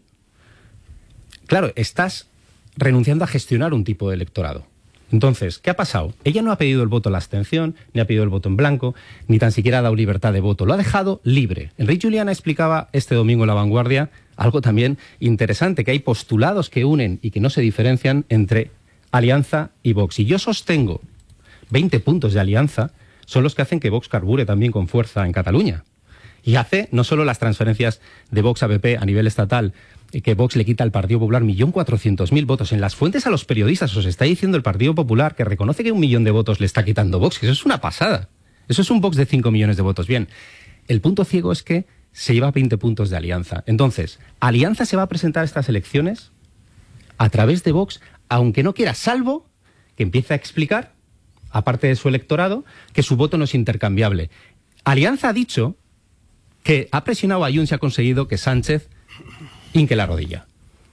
claro, estás renunciando a gestionar un tipo de electorado. Entonces, ¿qué ha pasado? Ella no ha pedido el voto a la abstención, ni ha pedido el voto en blanco, ni tan siquiera ha dado libertad de voto. Lo ha dejado libre. Enrique Juliana explicaba este domingo en La Vanguardia algo también interesante, que hay postulados que unen y que no se diferencian entre Alianza y Vox. Y yo sostengo veinte puntos de Alianza son los que hacen que Vox carbure también con fuerza en Cataluña. Y hace no solo las transferencias de Vox a P P a nivel estatal, que Vox le quita al Partido Popular un millón cuatrocientos mil votos. En las fuentes a los periodistas os está diciendo el Partido Popular que reconoce que un millón de votos le está quitando Vox, que eso es una pasada. Eso es un Vox de cinco millones de votos. Bien, el punto ciego es que se lleva veinte puntos de Alianza. Entonces, Alianza se va a presentar a estas elecciones a través de Vox, aunque no quiera, salvo que empiece a explicar, aparte de su electorado, que su voto no es intercambiable. Alianza ha dicho que ha presionado a Junts y ha conseguido que Sánchez hinque la rodilla.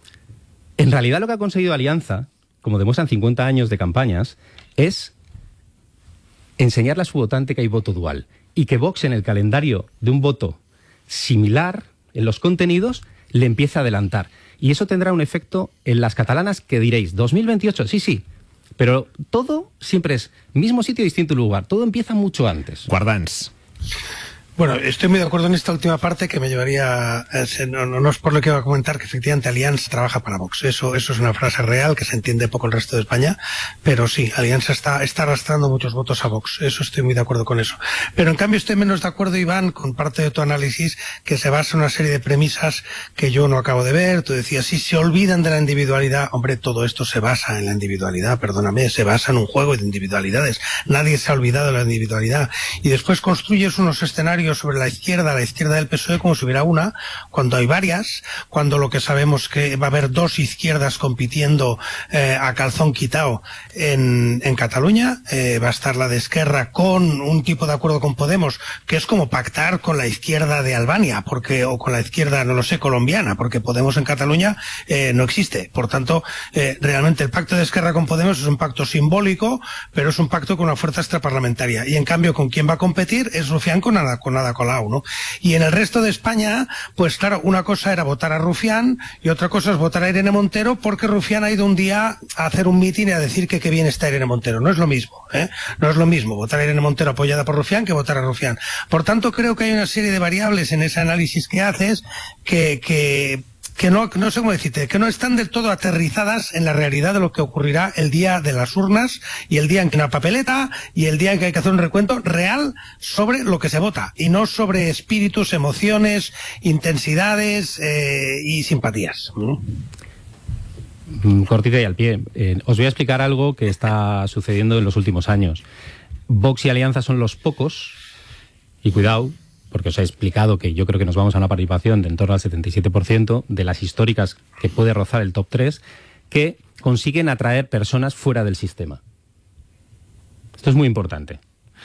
En realidad lo que ha conseguido Alianza, como demuestran cincuenta años de campañas, es enseñarle a su votante que hay voto dual y que Vox, en el calendario de un voto similar en los contenidos, le empieza a adelantar. Y eso tendrá un efecto en las catalanas que diréis, ¿dos mil veintiocho? Sí, sí. Pero todo siempre es mismo sitio, distinto lugar. Todo empieza mucho antes. Guardans. Bueno, estoy muy de acuerdo en esta última parte, que me llevaría, eh, no, no, no es por lo que iba a comentar, que efectivamente Alianza trabaja para Vox. Eso, eso es una frase real que se entiende poco el resto de España, pero sí, Alianza está, está arrastrando muchos votos a Vox. Eso estoy muy de acuerdo con eso. Pero en cambio estoy menos de acuerdo, Iván, con parte de tu análisis, que se basa en una serie de premisas que yo no acabo de ver. Tú decías, si se olvidan de la individualidad, hombre, todo esto se basa en la individualidad, perdóname, se basa en un juego de individualidades. Nadie se ha olvidado de la individualidad. Y después construyes unos escenarios sobre la izquierda, la izquierda del P S O E, como si hubiera una, cuando hay varias, cuando lo que sabemos que va a haber dos izquierdas compitiendo eh, a calzón quitado en, en Cataluña, eh, va a estar la de Esquerra con un tipo de acuerdo con Podemos, que es como pactar con la izquierda de Albania, porque, o con la izquierda, no lo sé, colombiana, porque Podemos en Cataluña eh, no existe. Por tanto, eh, realmente el pacto de Esquerra con Podemos es un pacto simbólico, pero es un pacto con una fuerza extraparlamentaria. Y en cambio, ¿con quién va a competir? Es Rufián con nada, con nada colado, ¿no? Y en el resto de España, pues claro, una cosa era votar a Rufián y otra cosa es votar a Irene Montero, porque Rufián ha ido un día a hacer un mitin y a decir que qué bien está Irene Montero. No es lo mismo, ¿eh? No es lo mismo votar a Irene Montero apoyada por Rufián que votar a Rufián. Por tanto, creo que hay una serie de variables en ese análisis que haces que, que que no, no sé cómo decirte, que no están del todo aterrizadas en la realidad de lo que ocurrirá el día de las urnas y el día en que hay una papeleta y el día en que hay que hacer un recuento real sobre lo que se vota y no sobre espíritus, emociones, intensidades eh, y simpatías. Cortita y al pie. Eh, os voy a explicar algo que está sucediendo en los últimos años. Vox y Alianza son los pocos, y cuidado, porque os he explicado que yo creo que nos vamos a una participación de en torno al setenta y siete por ciento de las históricas que puede rozar el top tres, que consiguen atraer personas fuera del sistema. Esto es muy importante.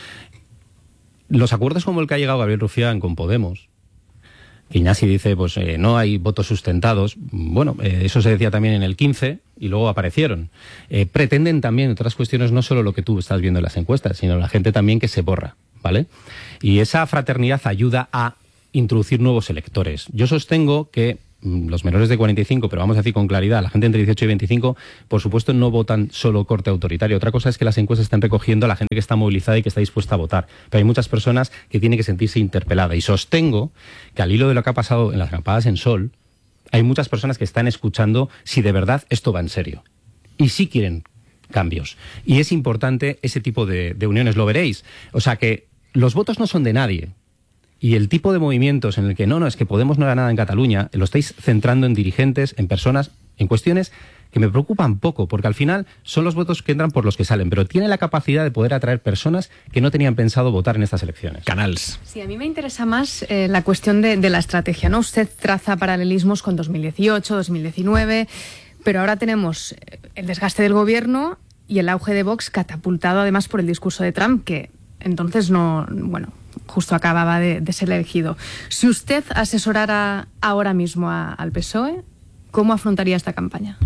Los acuerdos como el que ha llegado Gabriel Rufián con Podemos, que Iñasi dice, pues eh, no hay votos sustentados, bueno, eh, eso se decía también en el quince y luego aparecieron. Eh, pretenden también, otras cuestiones, no solo lo que tú estás viendo en las encuestas, sino la gente también que se borra, ¿vale? Y esa fraternidad ayuda a introducir nuevos electores. Yo sostengo que los menores de cuarenta y cinco, pero vamos a decir con claridad, la gente entre dieciocho y veinticinco, por supuesto, no votan solo corte autoritario. Otra cosa es que las encuestas estén recogiendo a la gente que está movilizada y que está dispuesta a votar. Pero hay muchas personas que tienen que sentirse interpeladas. Y sostengo que, al hilo de lo que ha pasado en las campanas en Sol, hay muchas personas que están escuchando si de verdad esto va en serio. Y sí quieren cambios. Y es importante ese tipo de, de uniones, lo veréis. O sea que los votos no son de nadie. Y el tipo de movimientos en el que no, no, es que Podemos no era nada en Cataluña, lo estáis centrando en dirigentes, en personas, en cuestiones que me preocupan poco, porque al final son los votos que entran por los que salen, pero tiene la capacidad de poder atraer personas que no tenían pensado votar en estas elecciones. Canals. Sí, a mí me interesa más eh, la cuestión de, de la estrategia, ¿no? Usted traza paralelismos con dos mil dieciocho, dos mil diecinueve, pero ahora tenemos el desgaste del gobierno y el auge de Vox catapultado además por el discurso de Trump, que entonces no, bueno, justo acababa de, de ser elegido. Si usted asesorara ahora mismo a, al P S O E, ¿cómo afrontaría esta campaña?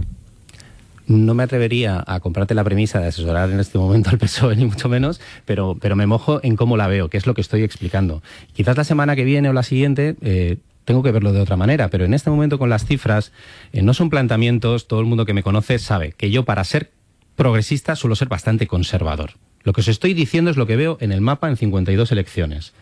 No me atrevería a comprarte la premisa de asesorar en este momento al P S O E, ni mucho menos, pero, pero me mojo en cómo la veo, que es lo que estoy explicando. Quizás la semana que viene o la siguiente eh, tengo que verlo de otra manera, pero en este momento con las cifras eh, no son planteamientos, todo el mundo que me conoce sabe que yo, para ser progresista, suelo ser bastante conservador. Lo que os estoy diciendo es lo que veo en el mapa en cincuenta y dos elecciones.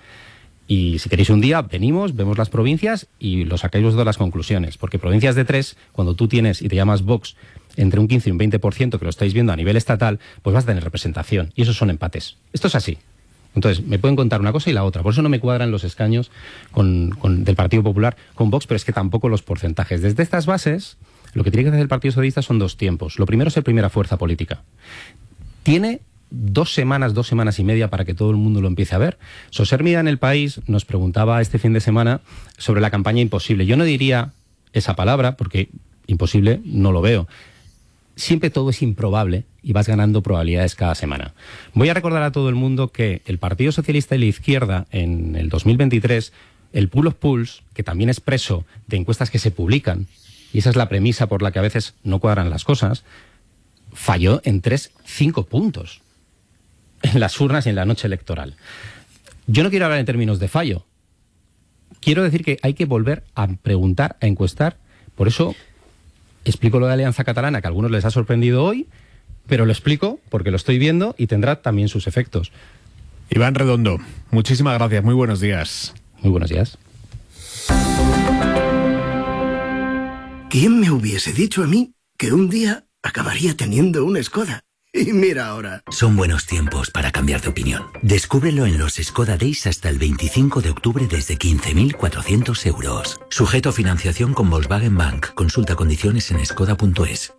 Y si queréis un día, venimos, vemos las provincias y lo sacáis vosotros las conclusiones. Porque provincias de tres, cuando tú tienes y te llamas Vox entre un quince y un veinte por ciento, que lo estáis viendo a nivel estatal, pues vas a tener representación. Y esos son empates. Esto es así. Entonces, me pueden contar una cosa y la otra. Por eso no me cuadran los escaños con, con, del Partido Popular con Vox, pero es que tampoco los porcentajes. Desde estas bases, lo que tiene que hacer el Partido Socialista son dos tiempos. Lo primero es ser primera fuerza política. Tiene dos semanas, dos semanas y media para que todo el mundo lo empiece a ver. Soser Mida en El País nos preguntaba este fin de semana sobre la campaña imposible. Yo no diría esa palabra porque imposible no lo veo. Siempre todo es improbable y vas ganando probabilidades cada semana. Voy a recordar a todo el mundo que el Partido Socialista y la izquierda en el dos mil veintitrés, el pool of polls, que también es preso de encuestas que se publican, y esa es la premisa por la que a veces no cuadran las cosas, falló en tres, cinco puntos en las urnas y en la noche electoral. Yo no quiero hablar en términos de fallo. Quiero decir que hay que volver a preguntar, a encuestar. Por eso explico lo de Alianza Catalana, que a algunos les ha sorprendido hoy, pero lo explico porque lo estoy viendo y tendrá también sus efectos. Iván Redondo, muchísimas gracias. Muy buenos días. Muy buenos días. ¿Quién me hubiese dicho a mí que un día acabaría teniendo una Skoda? Y mira ahora. Son buenos tiempos para cambiar de opinión. Descúbrelo en los Skoda Days hasta el veinticinco de octubre desde quince mil cuatrocientos euros. Sujeto a financiación con Volkswagen Bank. Consulta condiciones en skoda punto es.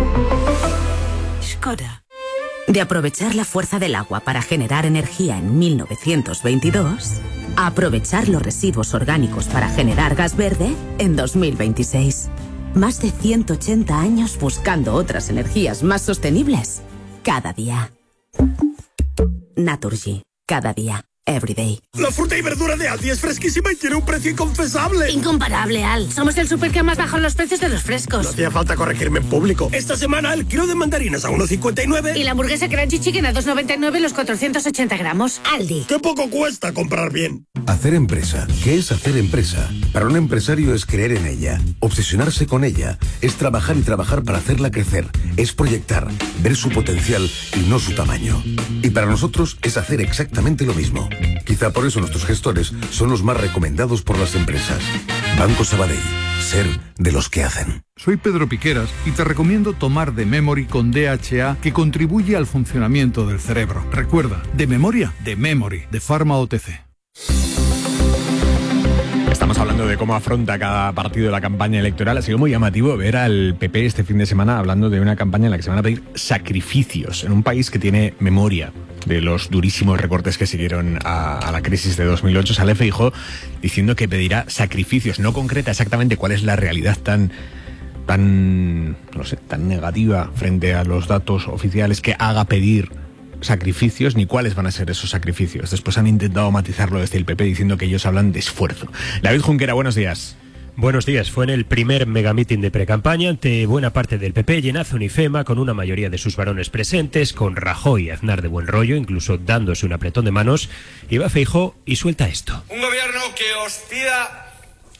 Skoda. De aprovechar la fuerza del agua para generar energía en mil novecientos veintidós, a aprovechar los residuos orgánicos para generar gas verde en dos mil veintiséis. Más de ciento ochenta años buscando otras energías más sostenibles. Cada día. Naturgy. Cada día. Everyday. La fruta y verdura de Aldi es fresquísima y tiene un precio inconfesable. Incomparable, Al. Somos el súper que más baja los precios de los frescos. No hacía falta corregirme en público. Esta semana el kilo de mandarinas a uno cincuenta y nueve. Y la hamburguesa Crunchy Chicken a dos noventa y nueve los cuatrocientos ochenta gramos. Aldi. ¡Qué poco cuesta comprar bien! Hacer empresa. ¿Qué es hacer empresa? Para un empresario es creer en ella, obsesionarse con ella, es trabajar y trabajar para hacerla crecer, es proyectar, ver su potencial y no su tamaño. Y para nosotros es hacer exactamente lo mismo. Quizá por eso nuestros gestores son los más recomendados por las empresas. Banco Sabadell. Ser de los que hacen. Soy Pedro Piqueras y te recomiendo tomar The Memory con D H A, que contribuye al funcionamiento del cerebro. Recuerda, de memoria, de Memory, de Pharma O T C. Esta Estamos hablando de cómo afronta cada partido la campaña electoral. Ha sido muy llamativo ver al P P este fin de semana hablando de una campaña en la que se van a pedir sacrificios en un país que tiene memoria de los durísimos recortes que siguieron a, a la crisis de dos mil ocho. Sale Feijóo diciendo que pedirá sacrificios. No concreta exactamente cuál es la realidad tan, tan, no sé, tan negativa frente a los datos oficiales que haga pedir sacrificios, ni cuáles van a ser esos sacrificios. Después han intentado matizarlo desde el P P diciendo que ellos hablan de esfuerzo. David Junquera, buenos días. Buenos días. Fue en el primer megamitin de precampaña ante buena parte del P P, llenazo en IFEMA, con una mayoría de sus varones presentes, con Rajoy y Aznar de buen rollo, incluso dándose un apretón de manos. Y va Feijóo y suelta esto. Un gobierno que os pida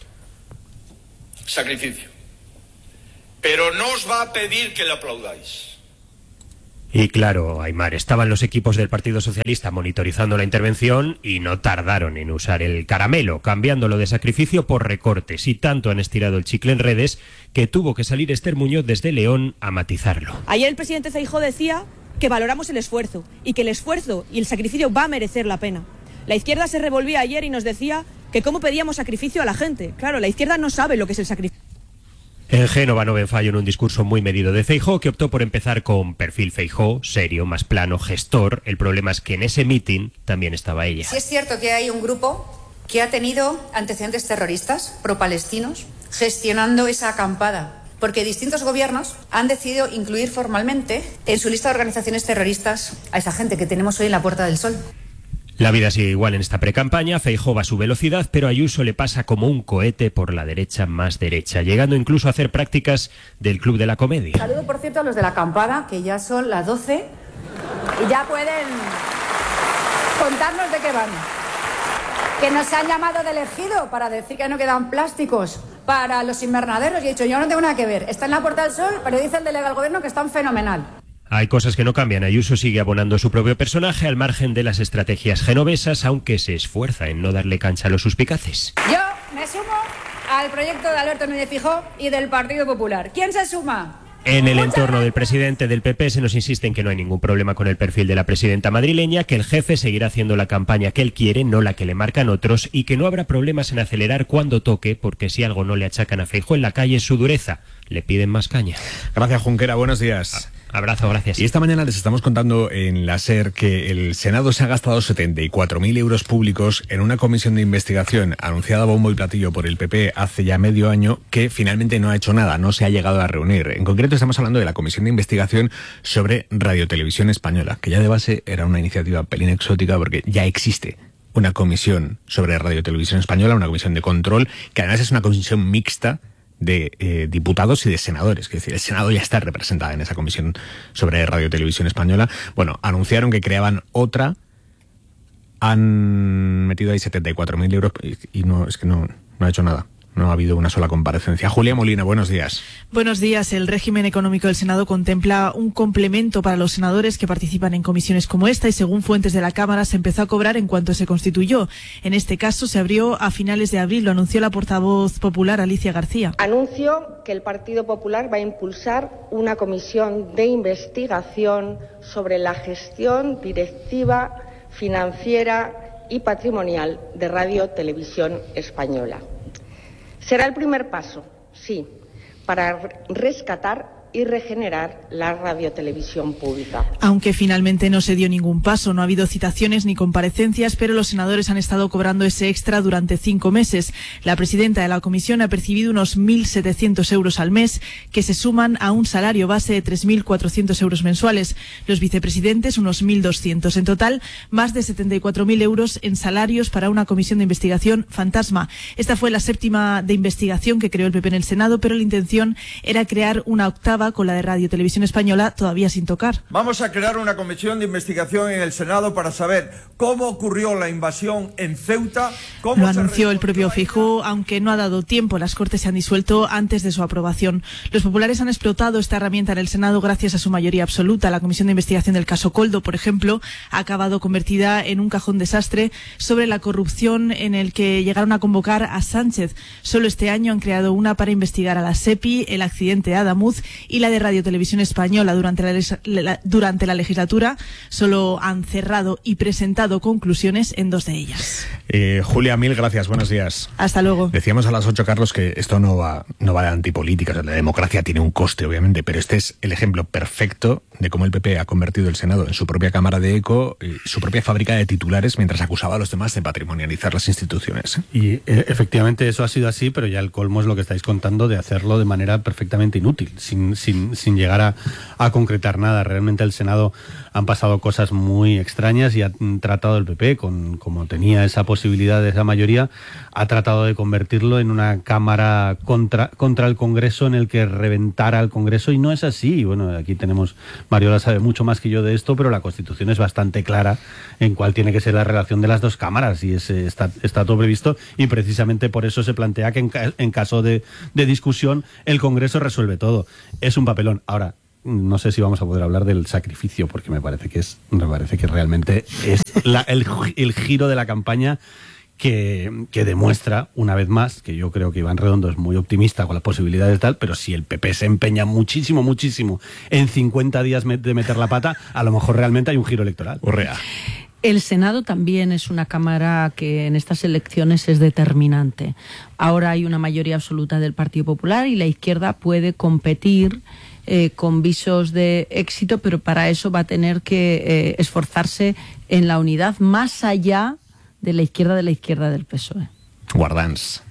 sacrificio, pero no os va a pedir que lo aplaudáis. Y claro, Aimar, estaban los equipos del Partido Socialista monitorizando la intervención y no tardaron en usar el caramelo, cambiándolo de sacrificio por recortes. Y tanto han estirado el chicle en redes que tuvo que salir Esther Muñoz desde León a matizarlo. Ayer el presidente Feijóo decía que valoramos el esfuerzo y que el esfuerzo y el sacrificio va a merecer la pena. La izquierda se revolvía ayer y nos decía que cómo pedíamos sacrificio a la gente. Claro, la izquierda no sabe lo que es el sacrificio. En Génova no ven fallo en un discurso muy medido de Feijóo, que optó por empezar con perfil Feijóo, serio, más plano, gestor. El problema es que en ese mitin también estaba ella. Sí es cierto que hay un grupo que ha tenido antecedentes terroristas, pro-palestinos, gestionando esa acampada, porque distintos gobiernos han decidido incluir formalmente en su lista de organizaciones terroristas a esa gente que tenemos hoy en la Puerta del Sol. La vida sigue igual en esta precampaña. Feijóo va a su velocidad, pero Ayuso le pasa como un cohete por la derecha más derecha, llegando incluso a hacer prácticas del Club de la Comedia. Saludo, por cierto, a los de la acampada, que ya son las doce y ya pueden contarnos de qué van. Que nos han llamado del Ejido para decir que no quedan plásticos para los invernaderos y he dicho, yo no tengo nada que ver. Está en la Puerta del Sol, pero dice el delegado del gobierno que están fenomenal. Hay cosas que no cambian. Ayuso sigue abonando su propio personaje al margen de las estrategias genovesas, aunque se esfuerza en no darle cancha a los suspicaces. Yo me sumo al proyecto de Alberto Núñez Feijóo y del Partido Popular. ¿Quién se suma? En el entorno del presidente del P P se nos insiste en que no hay ningún problema con el perfil de la presidenta madrileña, que el jefe seguirá haciendo la campaña que él quiere, no la que le marcan otros, y que no habrá problemas en acelerar cuando toque, porque si algo no le achacan a Feijóo en la calle es su dureza. Le piden más caña. Gracias, Junquera. Buenos días. Abrazo, gracias. Y esta mañana les estamos contando en la SER que el Senado se ha gastado setenta y cuatro mil euros públicos en una comisión de investigación anunciada a bombo y platillo por el P P hace ya medio año, que finalmente no ha hecho nada, no se ha llegado a reunir. En concreto estamos hablando de la comisión de investigación sobre Radio Televisión Española, que ya de base era una iniciativa pelín exótica porque ya existe una comisión sobre Radio Televisión Española, una comisión de control, que además es una comisión mixta de eh, diputados y de senadores. Es decir, el Senado ya está representada en esa comisión sobre Radio Televisión Española. Bueno, anunciaron que creaban otra, han metido ahí setenta y cuatro mil euros y, y no, es que no, no ha hecho nada. No ha habido una sola comparecencia. Julia Molina, buenos días. Buenos días. El régimen económico del Senado contempla un complemento para los senadores que participan en comisiones como esta y, según fuentes de la Cámara, se empezó a cobrar en cuanto se constituyó. En este caso se abrió a finales de abril, lo anunció la portavoz popular Alicia García. Anuncio que el Partido Popular va a impulsar una comisión de investigación sobre la gestión directiva, financiera y patrimonial de Radio Televisión Española. Será el primer paso, sí, para rescatar y regenerar la radiotelevisión pública. Aunque finalmente no se dio ningún paso, no ha habido citaciones ni comparecencias, pero los senadores han estado cobrando ese extra durante cinco meses. La presidenta de la comisión ha percibido unos mil setecientos euros al mes, que se suman a un salario base de tres mil cuatrocientos euros mensuales. Los vicepresidentes, unos mil doscientos. En total, más de setenta y cuatro mil euros en salarios para una comisión de investigación fantasma. Esta fue la séptima de investigación que creó el P P en el Senado, pero la intención era crear una octava con la de Radio Televisión Española todavía sin tocar. Vamos a crear una comisión de investigación en el Senado para saber cómo ocurrió la invasión en Ceuta. Cómo Lo anunció el propio Feijóo, aunque no ha dado tiempo. Las Cortes se han disuelto antes de su aprobación. Los populares han explotado esta herramienta en el Senado gracias a su mayoría absoluta. La comisión de investigación del caso Coldo, por ejemplo, ha acabado convertida en un cajón desastre sobre la corrupción en el que llegaron a convocar a Sánchez. Solo este año han creado una para investigar a la SEPI, el accidente de Adamuz y la de Radio Televisión Española durante la, la, durante la legislatura solo han cerrado y presentado conclusiones en dos de ellas. Eh, Julia, mil gracias, buenos días. Hasta luego. Decíamos a las ocho, Carlos, que esto no va, no va de antipolítica, o sea, la democracia tiene un coste, obviamente, pero este es el ejemplo perfecto de cómo el P P ha convertido el Senado en su propia cámara de eco, y su propia fábrica de titulares, mientras acusaba a los demás de patrimonializar las instituciones. Y eh, efectivamente eso ha sido así, pero ya el colmo es lo que estáis contando de hacerlo de manera perfectamente inútil, sin, sin, sin llegar a, a concretar nada. Realmente el Senado han pasado cosas muy extrañas y ha tratado el P P, con, como tenía esa posibilidad de esa mayoría, ha tratado de convertirlo en una cámara contra, contra el Congreso, en el que reventara al Congreso, y no es así. Bueno, aquí tenemos, Mariola sabe mucho más que yo de esto, pero la Constitución es bastante clara en cuál tiene que ser la relación de las dos cámaras, y es, está, está todo previsto, y precisamente por eso se plantea que en, en caso de, de discusión el Congreso resuelve todo. Es un papelón. Ahora, no sé si vamos a poder hablar del sacrificio, porque me parece que es, me parece que realmente es la, el, el giro de la campaña que, que demuestra, una vez más, que yo creo que Iván Redondo es muy optimista con las posibilidades tal, pero si el P P se empeña muchísimo, muchísimo en cincuenta días de meter la pata, a lo mejor realmente hay un giro electoral. Urrea. El Senado también es una cámara que en estas elecciones es determinante. Ahora hay una mayoría absoluta del Partido Popular y la izquierda puede competir eh, con visos de éxito, pero para eso va a tener que eh, esforzarse en la unidad más allá de la izquierda de la izquierda del P S O E. Guardans.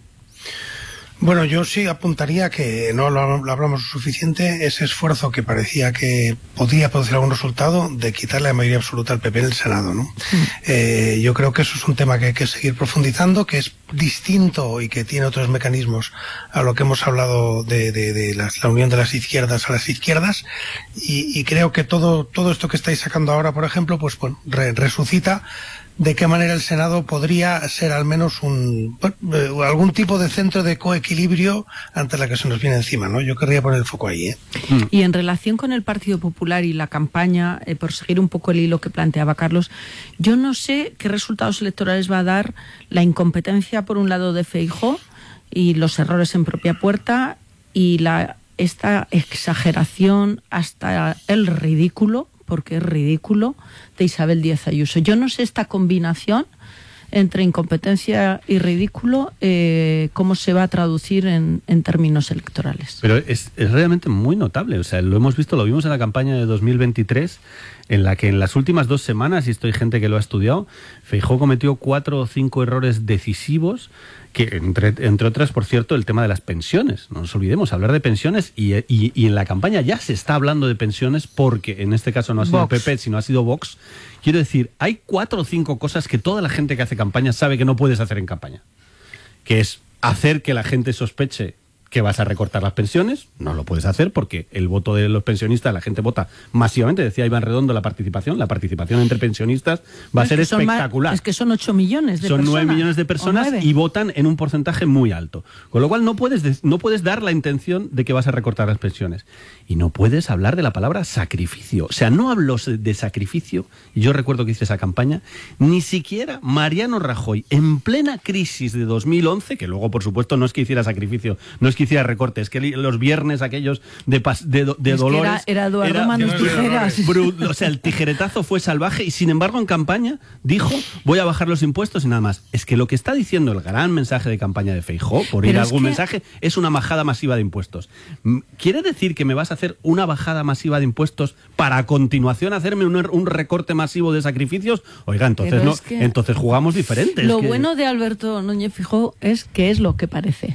Bueno, yo sí apuntaría que no lo, lo hablamos suficiente, ese esfuerzo que parecía que podría producir algún resultado de quitarle la mayoría absoluta al P P en el Senado, ¿no? Mm. Eh, yo creo que eso es un tema que hay que seguir profundizando, que es distinto y que tiene otros mecanismos a lo que hemos hablado de, de, de las, la unión de las izquierdas a las izquierdas, y, y creo que todo, todo esto que estáis sacando ahora, por ejemplo, pues bueno, re, resucita de qué manera el Senado podría ser al menos un bueno, algún tipo de centro de coequilibrio ante la que se nos viene encima, ¿no? Yo querría poner el foco ahí, ¿eh? Y en relación con el Partido Popular y la campaña, eh, por seguir un poco el hilo que planteaba Carlos, yo no sé qué resultados electorales va a dar la incompetencia, por un lado, de Feijóo y los errores en propia puerta, y la esta exageración hasta el ridículo, porque es ridículo, de Isabel Díaz Ayuso. Yo no sé esta combinación entre incompetencia y ridículo, eh, cómo se va a traducir en, en términos electorales. Pero es, es realmente muy notable. O sea, lo hemos visto, lo vimos en la campaña de dos mil veintitrés, en la que en las últimas dos semanas, y esto hay gente que lo ha estudiado, Feijóo cometió cuatro o cinco errores decisivos, que entre, entre otras, por cierto, el tema de las pensiones. No nos olvidemos, hablar de pensiones, y, y, y en la campaña ya se está hablando de pensiones, porque en este caso no ha sido Vox. el P P, sino ha sido Vox. Quiero decir, hay cuatro o cinco cosas que toda la gente que hace campaña sabe que no puedes hacer en campaña. Que es hacer que la gente sospeche que vas a recortar las pensiones. No lo puedes hacer porque el voto de los pensionistas, la gente vota masivamente. Decía Iván Redondo, la participación, la participación entre pensionistas va a ser espectacular. Más, es que son ocho millones de son personas. Son nueve millones de personas y votan en un porcentaje muy alto. Con lo cual no puedes, no puedes dar la intención de que vas a recortar las pensiones. Y no puedes hablar de la palabra sacrificio. O sea, no hablo de sacrificio, y yo recuerdo que hice esa campaña, ni siquiera Mariano Rajoy, en plena crisis de dos mil once, que luego, por supuesto, no es que hiciera sacrificio, no es que hiciera recortes, que los viernes aquellos de, pas, de, de es Dolores... Era, era Eduardo era, Manos Tijeras. Brut, o sea, el tijeretazo fue salvaje, y sin embargo en campaña dijo, voy a bajar los impuestos y nada más. Es que lo que está diciendo el gran mensaje de campaña de Feijóo, por ir a algún que... mensaje, es una bajada masiva de impuestos. ¿Quiere decir que me vas a hacer una bajada masiva de impuestos para a continuación hacerme un, un recorte masivo de sacrificios? Oiga, entonces no, es que entonces jugamos diferentes. Lo que... bueno de Alberto Núñez Feijóo es que es lo que parece.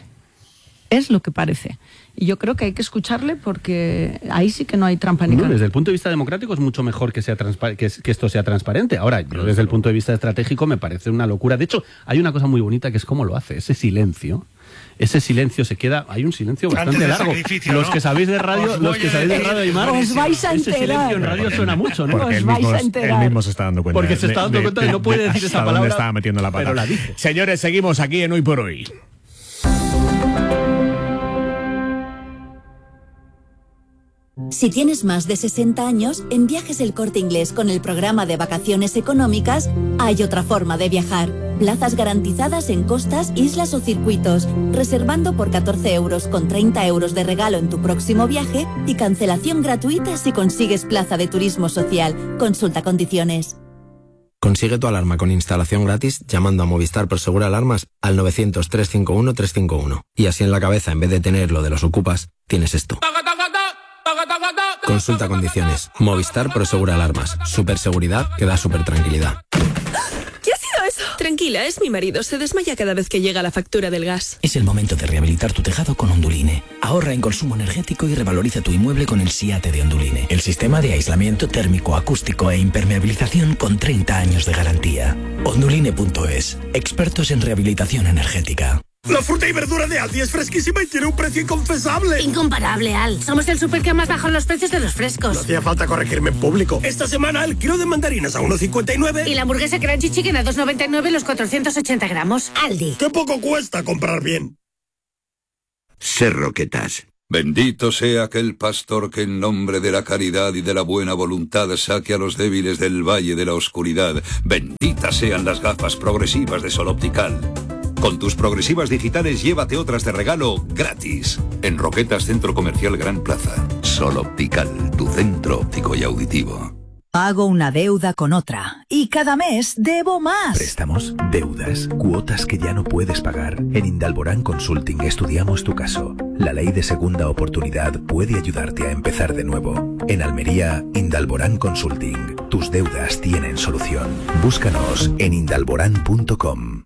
Es lo que parece. Y yo creo que hay que escucharle, porque ahí sí que no hay trampa ni no, carne. Desde el punto de vista democrático es mucho mejor que, sea transpa- que, que esto sea transparente. Ahora, yo desde el punto de vista estratégico me parece una locura. De hecho, hay una cosa muy bonita que es cómo lo hace. Ese silencio. Ese silencio se queda, hay un silencio bastante largo. Los ¿no? que sabéis de radio, los que sabéis de radio y más, os vais a ese enterar. silencio en radio suena mucho, ¿no? Porque os él vais mismo, a enterar. él mismo se está dando cuenta. Porque se está dando de, cuenta de, de, que no puede de, decir esa hasta palabra. Dónde estaba metiendo la pata. Pero la dice. Señores, seguimos aquí en Hoy por Hoy. Si tienes más de sesenta años, en Viajes El Corte Inglés con el programa de vacaciones económicas, hay otra forma de viajar. Plazas garantizadas en costas, islas o circuitos, reservando por catorce euros con treinta euros de regalo en tu próximo viaje y cancelación gratuita si consigues plaza de turismo social. Consulta condiciones. Consigue tu alarma con instalación gratis llamando a Movistar Prosegur Alarmas al novecientos, trescientos cincuenta y uno, trescientos cincuenta y uno. Y así en la cabeza, en vez de tener lo de los ocupas, tienes esto. Consulta condiciones. Movistar Prosegur Alarmas. Superseguridad que da super tranquilidad. ¿Qué ha sido eso? Tranquila, es mi marido. Se desmaya cada vez que llega la factura del gas. Es el momento de rehabilitar tu tejado con Onduline. Ahorra en consumo energético y revaloriza tu inmueble con el SIATE de Onduline. El sistema de aislamiento térmico, acústico e impermeabilización con treinta años de garantía. Onduline punto es. Expertos en rehabilitación energética. La fruta y verdura de Aldi es fresquísima y tiene un precio inconfesable. Incomparable, Al. Somos el súper que más bajan los precios de los frescos. No hacía falta corregirme en público. Esta semana el kilo de mandarinas a uno cincuenta y nueve. Y la hamburguesa Crunchy Chicken a dos noventa y nueve los cuatrocientos ochenta gramos. Aldi. ¡Qué poco cuesta comprar bien! Ser Roquetas. Bendito sea aquel pastor que en nombre de la caridad y de la buena voluntad saque a los débiles del valle de la oscuridad. Benditas sean las gafas progresivas de Sol Optical. Con tus progresivas digitales llévate otras de regalo gratis. En Roquetas Centro Comercial Gran Plaza. Sol Optical, tu centro óptico y auditivo. Pago una deuda con otra y cada mes debo más. Préstamos, deudas, cuotas que ya no puedes pagar. En Indalborán Consulting estudiamos tu caso. La ley de segunda oportunidad puede ayudarte a empezar de nuevo. En Almería, Indalborán Consulting. Tus deudas tienen solución. Búscanos en indalborán punto com.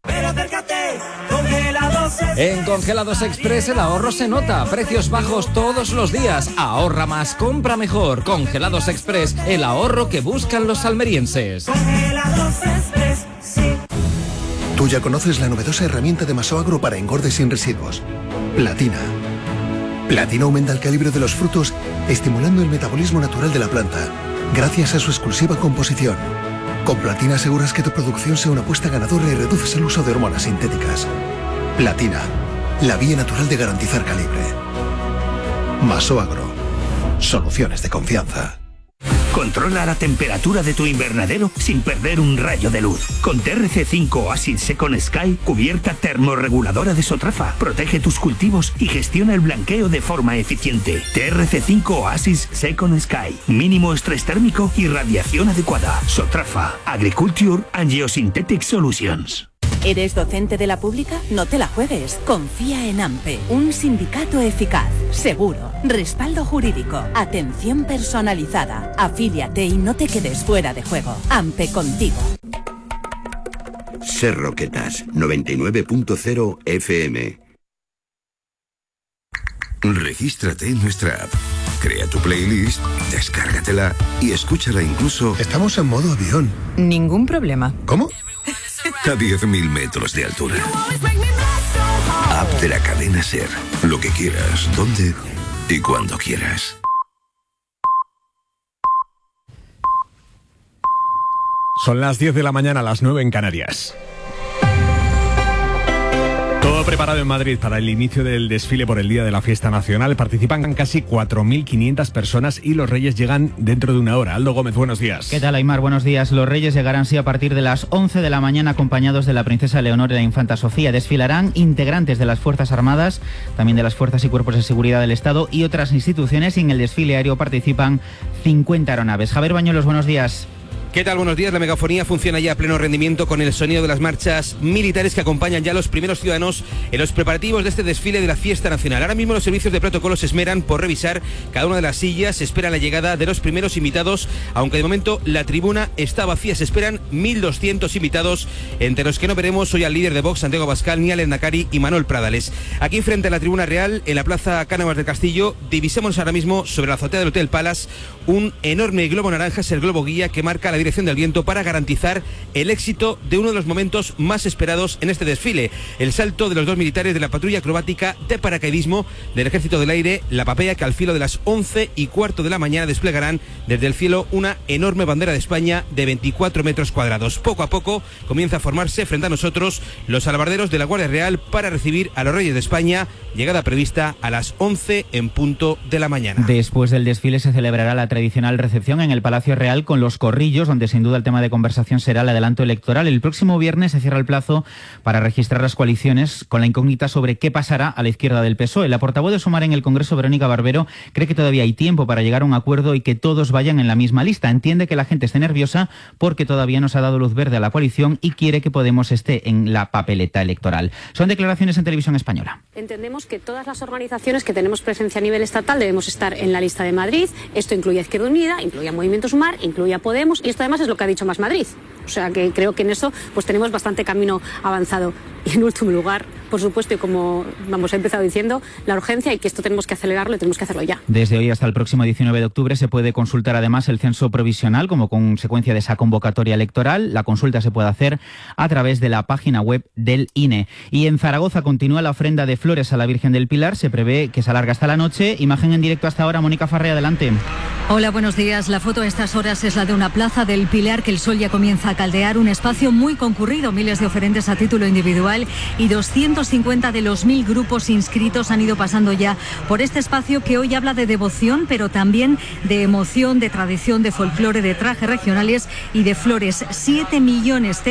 En Congelados Express el ahorro se nota. Precios bajos todos los días. Ahorra más, compra mejor. Congelados Express, el ahorro que buscan los almerienses. Congelados Express, sí. Tú ya conoces la novedosa herramienta de Masoagro para engorde sin residuos. Platina. Platina aumenta el calibre de los frutos, estimulando el metabolismo natural de la planta, gracias a su exclusiva composición. Con Platina aseguras que tu producción sea una apuesta ganadora y reduces el uso de hormonas sintéticas. Platina, la vía natural de garantizar calibre. Masoagro, soluciones de confianza. Controla la temperatura de tu invernadero sin perder un rayo de luz. Con T R C cinco Oasis Second Sky, cubierta termorreguladora de Sotrafa, protege tus cultivos y gestiona el blanqueo de forma eficiente. T R C cinco Oasis Second Sky, mínimo estrés térmico y radiación adecuada. Sotrafa, Agriculture and Geosynthetic Solutions. ¿Eres docente de la pública? No te la juegues. Confía en AMPE, un sindicato eficaz, seguro, respaldo jurídico, atención personalizada. Afíliate y no te quedes fuera de juego. AMPE contigo. Ser Roquetas, noventa y nueve punto cero F M. Regístrate en nuestra app. Crea tu playlist, descárgatela y escúchala incluso... Estamos en modo avión. Ningún problema. ¿Cómo? A diez mil metros de altura. App de la cadena Ser. Lo que quieras, donde y cuando quieras. Son las diez de la mañana, las nueve en Canarias. Todo preparado en Madrid para el inicio del desfile por el Día de la Fiesta Nacional. Participan casi cuatro mil quinientas personas y los Reyes llegan dentro de una hora. Aldo Gómez, buenos días. ¿Qué tal, Aymar? Buenos días. Los Reyes llegarán sí a partir de las once de la mañana acompañados de la princesa Leonor y la infanta Sofía. Desfilarán integrantes de las Fuerzas Armadas, también de las Fuerzas y Cuerpos de Seguridad del Estado y otras instituciones, y en el desfile aéreo participan cincuenta aeronaves. Javier Bañuelos, buenos días. ¿Qué tal? Buenos días. La megafonía funciona ya a pleno rendimiento con el sonido de las marchas militares que acompañan ya a los primeros ciudadanos en los preparativos de este desfile de la fiesta nacional. Ahora mismo los servicios de protocolo se esmeran por revisar cada una de las sillas. Se espera la llegada de los primeros invitados, aunque de momento la tribuna está vacía. Se esperan mil doscientos invitados, entre los que no veremos hoy al líder de Vox, Santiago Abascal, ni al Endacari y Manuel Pradales. Aquí frente a la tribuna real, en la plaza Cánovas del Castillo, divisemos ahora mismo sobre la azotea del Hotel Palace un enorme globo naranja. Es el globo guía que marca la dirección del viento para garantizar el éxito de uno de los momentos más esperados en este desfile, el salto de los dos militares de la patrulla acrobática de paracaidismo del Ejército del Aire, la Papea, que al filo de las once y cuarto de la mañana desplegarán desde el cielo una enorme bandera de España de veinticuatro metros cuadrados. Poco a poco comienza a formarse frente a nosotros los alabarderos de la Guardia Real para recibir a los Reyes de España, llegada prevista a las once en punto de la mañana. Después del desfile se celebrará la tradicional recepción en el Palacio Real con los corrillos, donde sin duda el tema de conversación será el adelanto electoral. El próximo viernes se cierra el plazo para registrar las coaliciones, con la incógnita sobre qué pasará a la izquierda del P S O E. La portavoz de Sumar en el Congreso, Verónica Barbero, cree que todavía hay tiempo para llegar a un acuerdo y que todos vayan en la misma lista. Entiende que la gente esté nerviosa porque todavía no se ha dado luz verde a la coalición y quiere que Podemos esté en la papeleta electoral. Son declaraciones en Televisión Española. Entendemos que todas las organizaciones que tenemos presencia a nivel estatal debemos estar en la lista de Madrid. Esto incluye a Izquierda Unida, incluye a Movimiento Sumar, incluye a Podemos, y esto además es lo que ha dicho Más Madrid. O sea que creo que en eso pues tenemos bastante camino avanzado. Y en último lugar, por supuesto, y como vamos, he empezado diciendo, la urgencia y que esto tenemos que acelerarlo y tenemos que hacerlo ya. Desde hoy hasta el próximo diecinueve de octubre se puede consultar además el censo provisional como consecuencia de esa convocatoria electoral. La consulta se puede hacer a través de la página web del I N E. Y en Zaragoza continúa la ofrenda de flores a la Virgen del Pilar. Se prevé que se alarga hasta la noche. Imagen en directo hasta ahora. Mónica Farré, adelante. Hola, buenos días. La foto a estas horas es la de una plaza del Pilar que el sol ya comienza a caldear. Un espacio muy concurrido, miles de oferentes a título individual y doscientos cincuenta de los mil grupos inscritos han ido pasando ya por este espacio que hoy habla de devoción, pero también de emoción, de tradición, de folclore, de trajes regionales y de flores. Siete millones